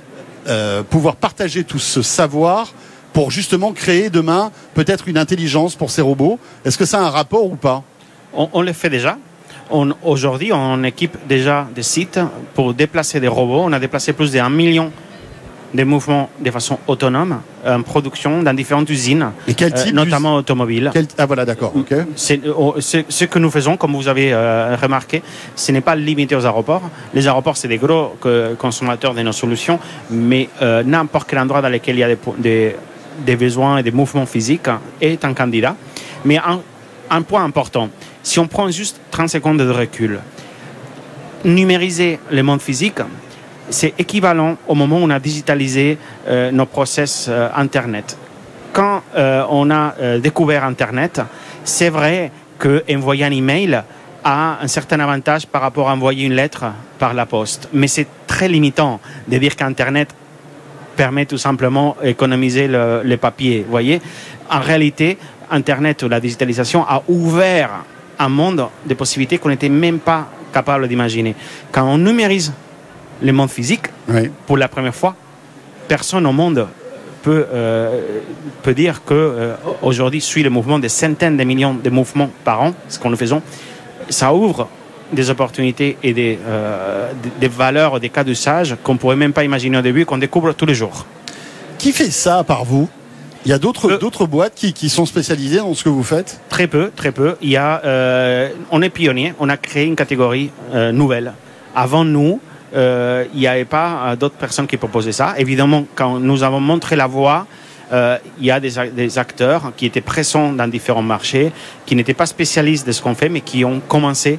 pouvoir partager tout ce savoir pour justement créer demain peut-être une intelligence pour ces robots? Est-ce que ça a un rapport ou pas? On le fait déjà. Aujourd'hui, on équipe déjà des sites pour déplacer des robots. On a déplacé plus de 1 million de mouvements de façon autonome en production dans différentes usines, et quel type notamment automobiles. Ah voilà, d'accord. Okay. Ce que nous faisons, comme vous avez remarqué, ce n'est pas limité aux aéroports. Les aéroports, c'est des gros consommateurs de nos solutions, mais n'importe quel endroit dans lequel il y a des besoins et des mouvements physiques est un candidat. Mais un point important, si on prend juste 30 secondes de recul, numériser le monde physique, c'est équivalent au moment où on a digitalisé nos process Internet. Quand on a découvert Internet, c'est vrai qu'envoyer un email a un certain avantage par rapport à envoyer une lettre par la poste. Mais c'est très limitant de dire qu'Internet permet tout simplement d'économiser les papiers. Vous voyez, en réalité, Internet ou la digitalisation a ouvert un monde de possibilités qu'on n'était même pas capable d'imaginer. Quand on numérise le monde physique, pour la première fois, personne au monde peut dire qu'aujourd'hui suit le mouvement des centaines de millions de mouvements par an, ce que nous faisons. Ça ouvre des opportunités et des valeurs, des cas d'usage qu'on ne pourrait même pas imaginer au début, qu'on découvre tous les jours. Qui fait ça par vous? Il y a d'autres boîtes qui sont spécialisées dans ce que vous faites? Très peu. On est pionnier. On a créé une catégorie nouvelle avant nous, il n'y avait pas d'autres personnes qui proposaient ça. Évidemment, quand nous avons montré la voie, il y a des acteurs qui étaient présents dans différents marchés, qui n'étaient pas spécialistes de ce qu'on fait, mais qui ont commencé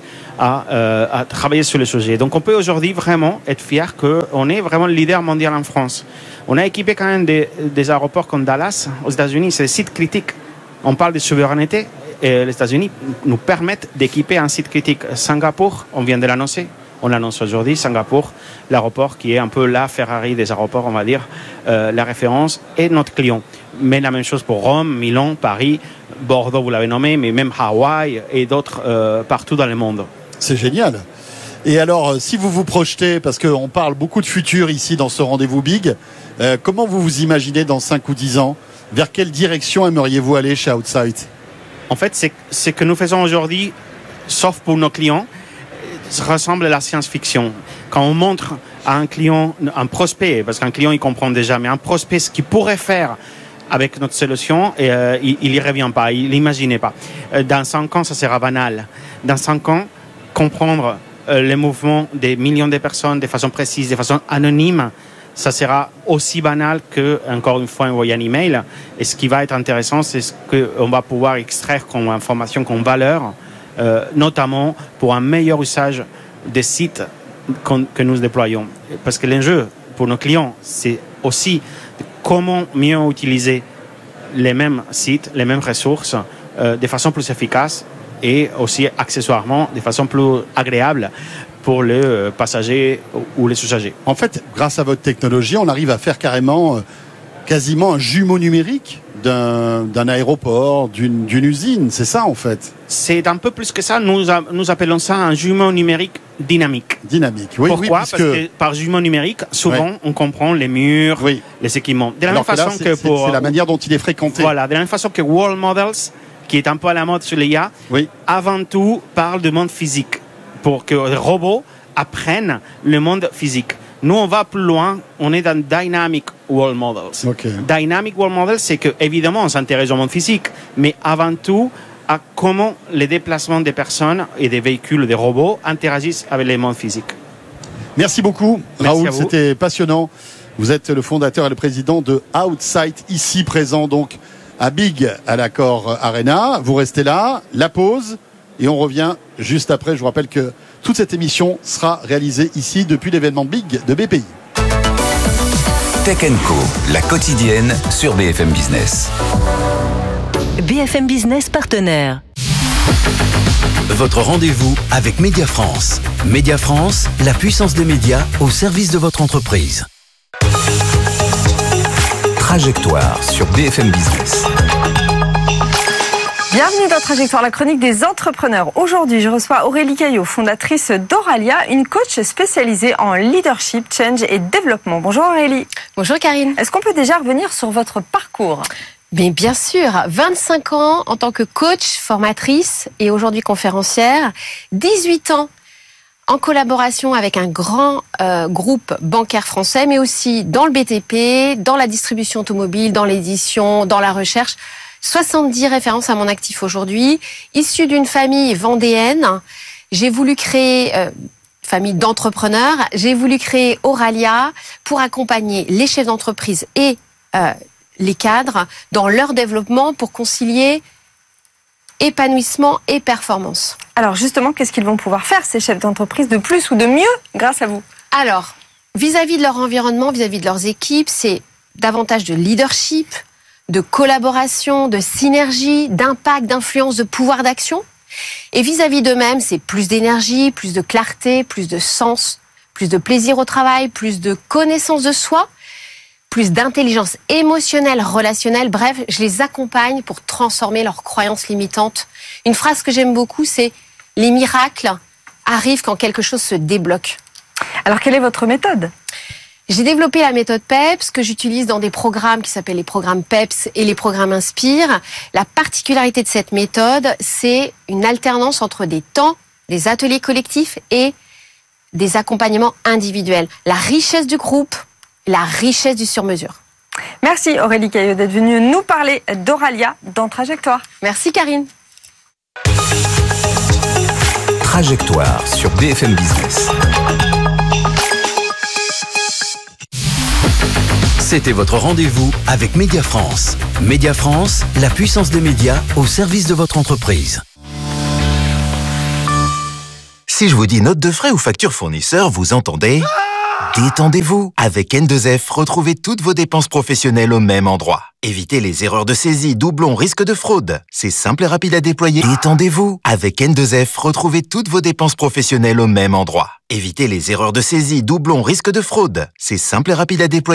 à travailler sur le sujet. Donc on peut aujourd'hui vraiment être fier qu'on est vraiment le leader mondial en France. On a équipé quand même des aéroports comme Dallas aux États-Unis, c'est des sites critiques. On parle de souveraineté et les États-Unis nous permettent d'équiper un site critique. Singapour, on vient de l'annoncer. On l'annonce aujourd'hui, Singapour, l'aéroport qui est un peu la Ferrari des aéroports, on va dire, la référence, est notre client. Mais la même chose pour Rome, Milan, Paris, Bordeaux, vous l'avez nommé, mais même Hawaï et d'autres partout dans le monde. C'est génial. Et alors, si vous vous projetez, parce qu'on parle beaucoup de futur ici dans ce rendez-vous Big, comment vous vous imaginez dans 5 ou 10 ans? Vers quelle direction aimeriez-vous aller chez Outsight? En fait, ce que nous faisons aujourd'hui, sauf pour nos clients, ça ressemble à la science-fiction. Quand on montre à un client, un prospect, parce qu'un client il comprend déjà, mais un prospect ce qu'il pourrait faire avec notre solution, il n'y revient pas, il n'imaginait pas. Dans 5 ans, ça sera banal. Dans 5 ans, comprendre les mouvements des millions de personnes de façon précise, de façon anonyme, ça sera aussi banal que, encore une fois, envoyer un email. Et ce qui va être intéressant, c'est ce qu'on va pouvoir extraire comme information, comme valeur, notamment pour un meilleur usage des sites que nous déployons. Parce que l'enjeu pour nos clients, c'est aussi comment mieux utiliser les mêmes sites, les mêmes ressources de façon plus efficace et aussi accessoirement de façon plus agréable pour les passagers ou les usagers. En fait, grâce à votre technologie, on arrive à faire quasiment un jumeau numérique d'un aéroport, d'une usine. C'est ça, en fait. C'est un peu plus que ça. Nous appelons ça un jumeau numérique dynamique. Dynamique, oui. Pourquoi? Parce que par jumeau numérique, souvent, on comprend les murs, les équipements. De la même façon que c'est la manière dont il est fréquenté. Voilà, de la même façon que World Models, qui est un peu à la mode sur l'IA, avant tout parle du monde physique, pour que les robots apprennent le monde physique. Nous, on va plus loin, on est dans Dynamic World Models. Okay. Dynamic World Models, c'est que évidemment, on s'intéresse au monde physique, mais avant tout, à comment les déplacements des personnes et des véhicules, des robots, interagissent avec les mondes physiques. Merci beaucoup, Merci Raoul, c'était passionnant. Vous êtes le fondateur et le président de Outsight, ici présent donc à Big, à l'Accor Arena. Vous restez là, la pause, et on revient juste après. Je vous rappelle que toute cette émission sera réalisée ici depuis l'événement Big de BPI. Tech & Co, la quotidienne sur BFM Business. BFM Business partenaire. Votre rendez-vous avec Média France. Média France, la puissance des médias au service de votre entreprise. Trajectoire sur BFM Business. Bienvenue dans Trajectoire, la chronique des entrepreneurs. Aujourd'hui, je reçois Aurélie Caillot, fondatrice d'Auralia, une coach spécialisée en leadership, change et développement. Bonjour Aurélie. Bonjour Karine. Est-ce qu'on peut déjà revenir sur votre parcours ? Mais bien sûr, 25 ans en tant que coach, formatrice et aujourd'hui conférencière, 18 ans en collaboration avec un grand groupe bancaire français, mais aussi dans le BTP, dans la distribution automobile, dans l'édition, dans la recherche. 70 références à mon actif aujourd'hui. Issue d'une famille vendéenne, j'ai voulu créer, famille d'entrepreneurs, j'ai voulu créer Auralia pour accompagner les chefs d'entreprise et les cadres dans leur développement pour concilier épanouissement et performance. Alors justement, qu'est-ce qu'ils vont pouvoir faire, ces chefs d'entreprise, de plus ou de mieux grâce à vous ? Alors, vis-à-vis de leur environnement, vis-à-vis de leurs équipes, c'est davantage de leadership, de collaboration, de synergie, d'impact, d'influence, de pouvoir d'action. Et vis-à-vis d'eux-mêmes, c'est plus d'énergie, plus de clarté, plus de sens, plus de plaisir au travail, plus de connaissance de soi, plus d'intelligence émotionnelle, relationnelle. Bref, je les accompagne pour transformer leurs croyances limitantes. Une phrase que j'aime beaucoup, c'est « Les miracles arrivent quand quelque chose se débloque ». Alors, quelle est votre méthode ? J'ai développé la méthode PEPS que j'utilise dans des programmes qui s'appellent les programmes PEPS et les programmes Inspire. La particularité de cette méthode, c'est une alternance entre des temps, des ateliers collectifs et des accompagnements individuels. La richesse du groupe, la richesse du sur-mesure. Merci Aurélie Caillot d'être venue nous parler d'Auralia dans Trajectoire. Merci Karine. Trajectoire sur BFM Business. C'était votre rendez-vous avec Média France. Média France, la puissance des médias au service de votre entreprise. Si je vous dis note de frais ou facture fournisseur, vous entendez ? Détendez-vous. Avec N2F, retrouvez toutes vos dépenses professionnelles au même endroit. Évitez les erreurs de saisie, doublons, risque de fraude. C'est simple et rapide à déployer. Détendez-vous. Avec N2F, retrouvez toutes vos dépenses professionnelles au même endroit. Évitez les erreurs de saisie, doublons, risque de fraude. C'est simple et rapide à déployer.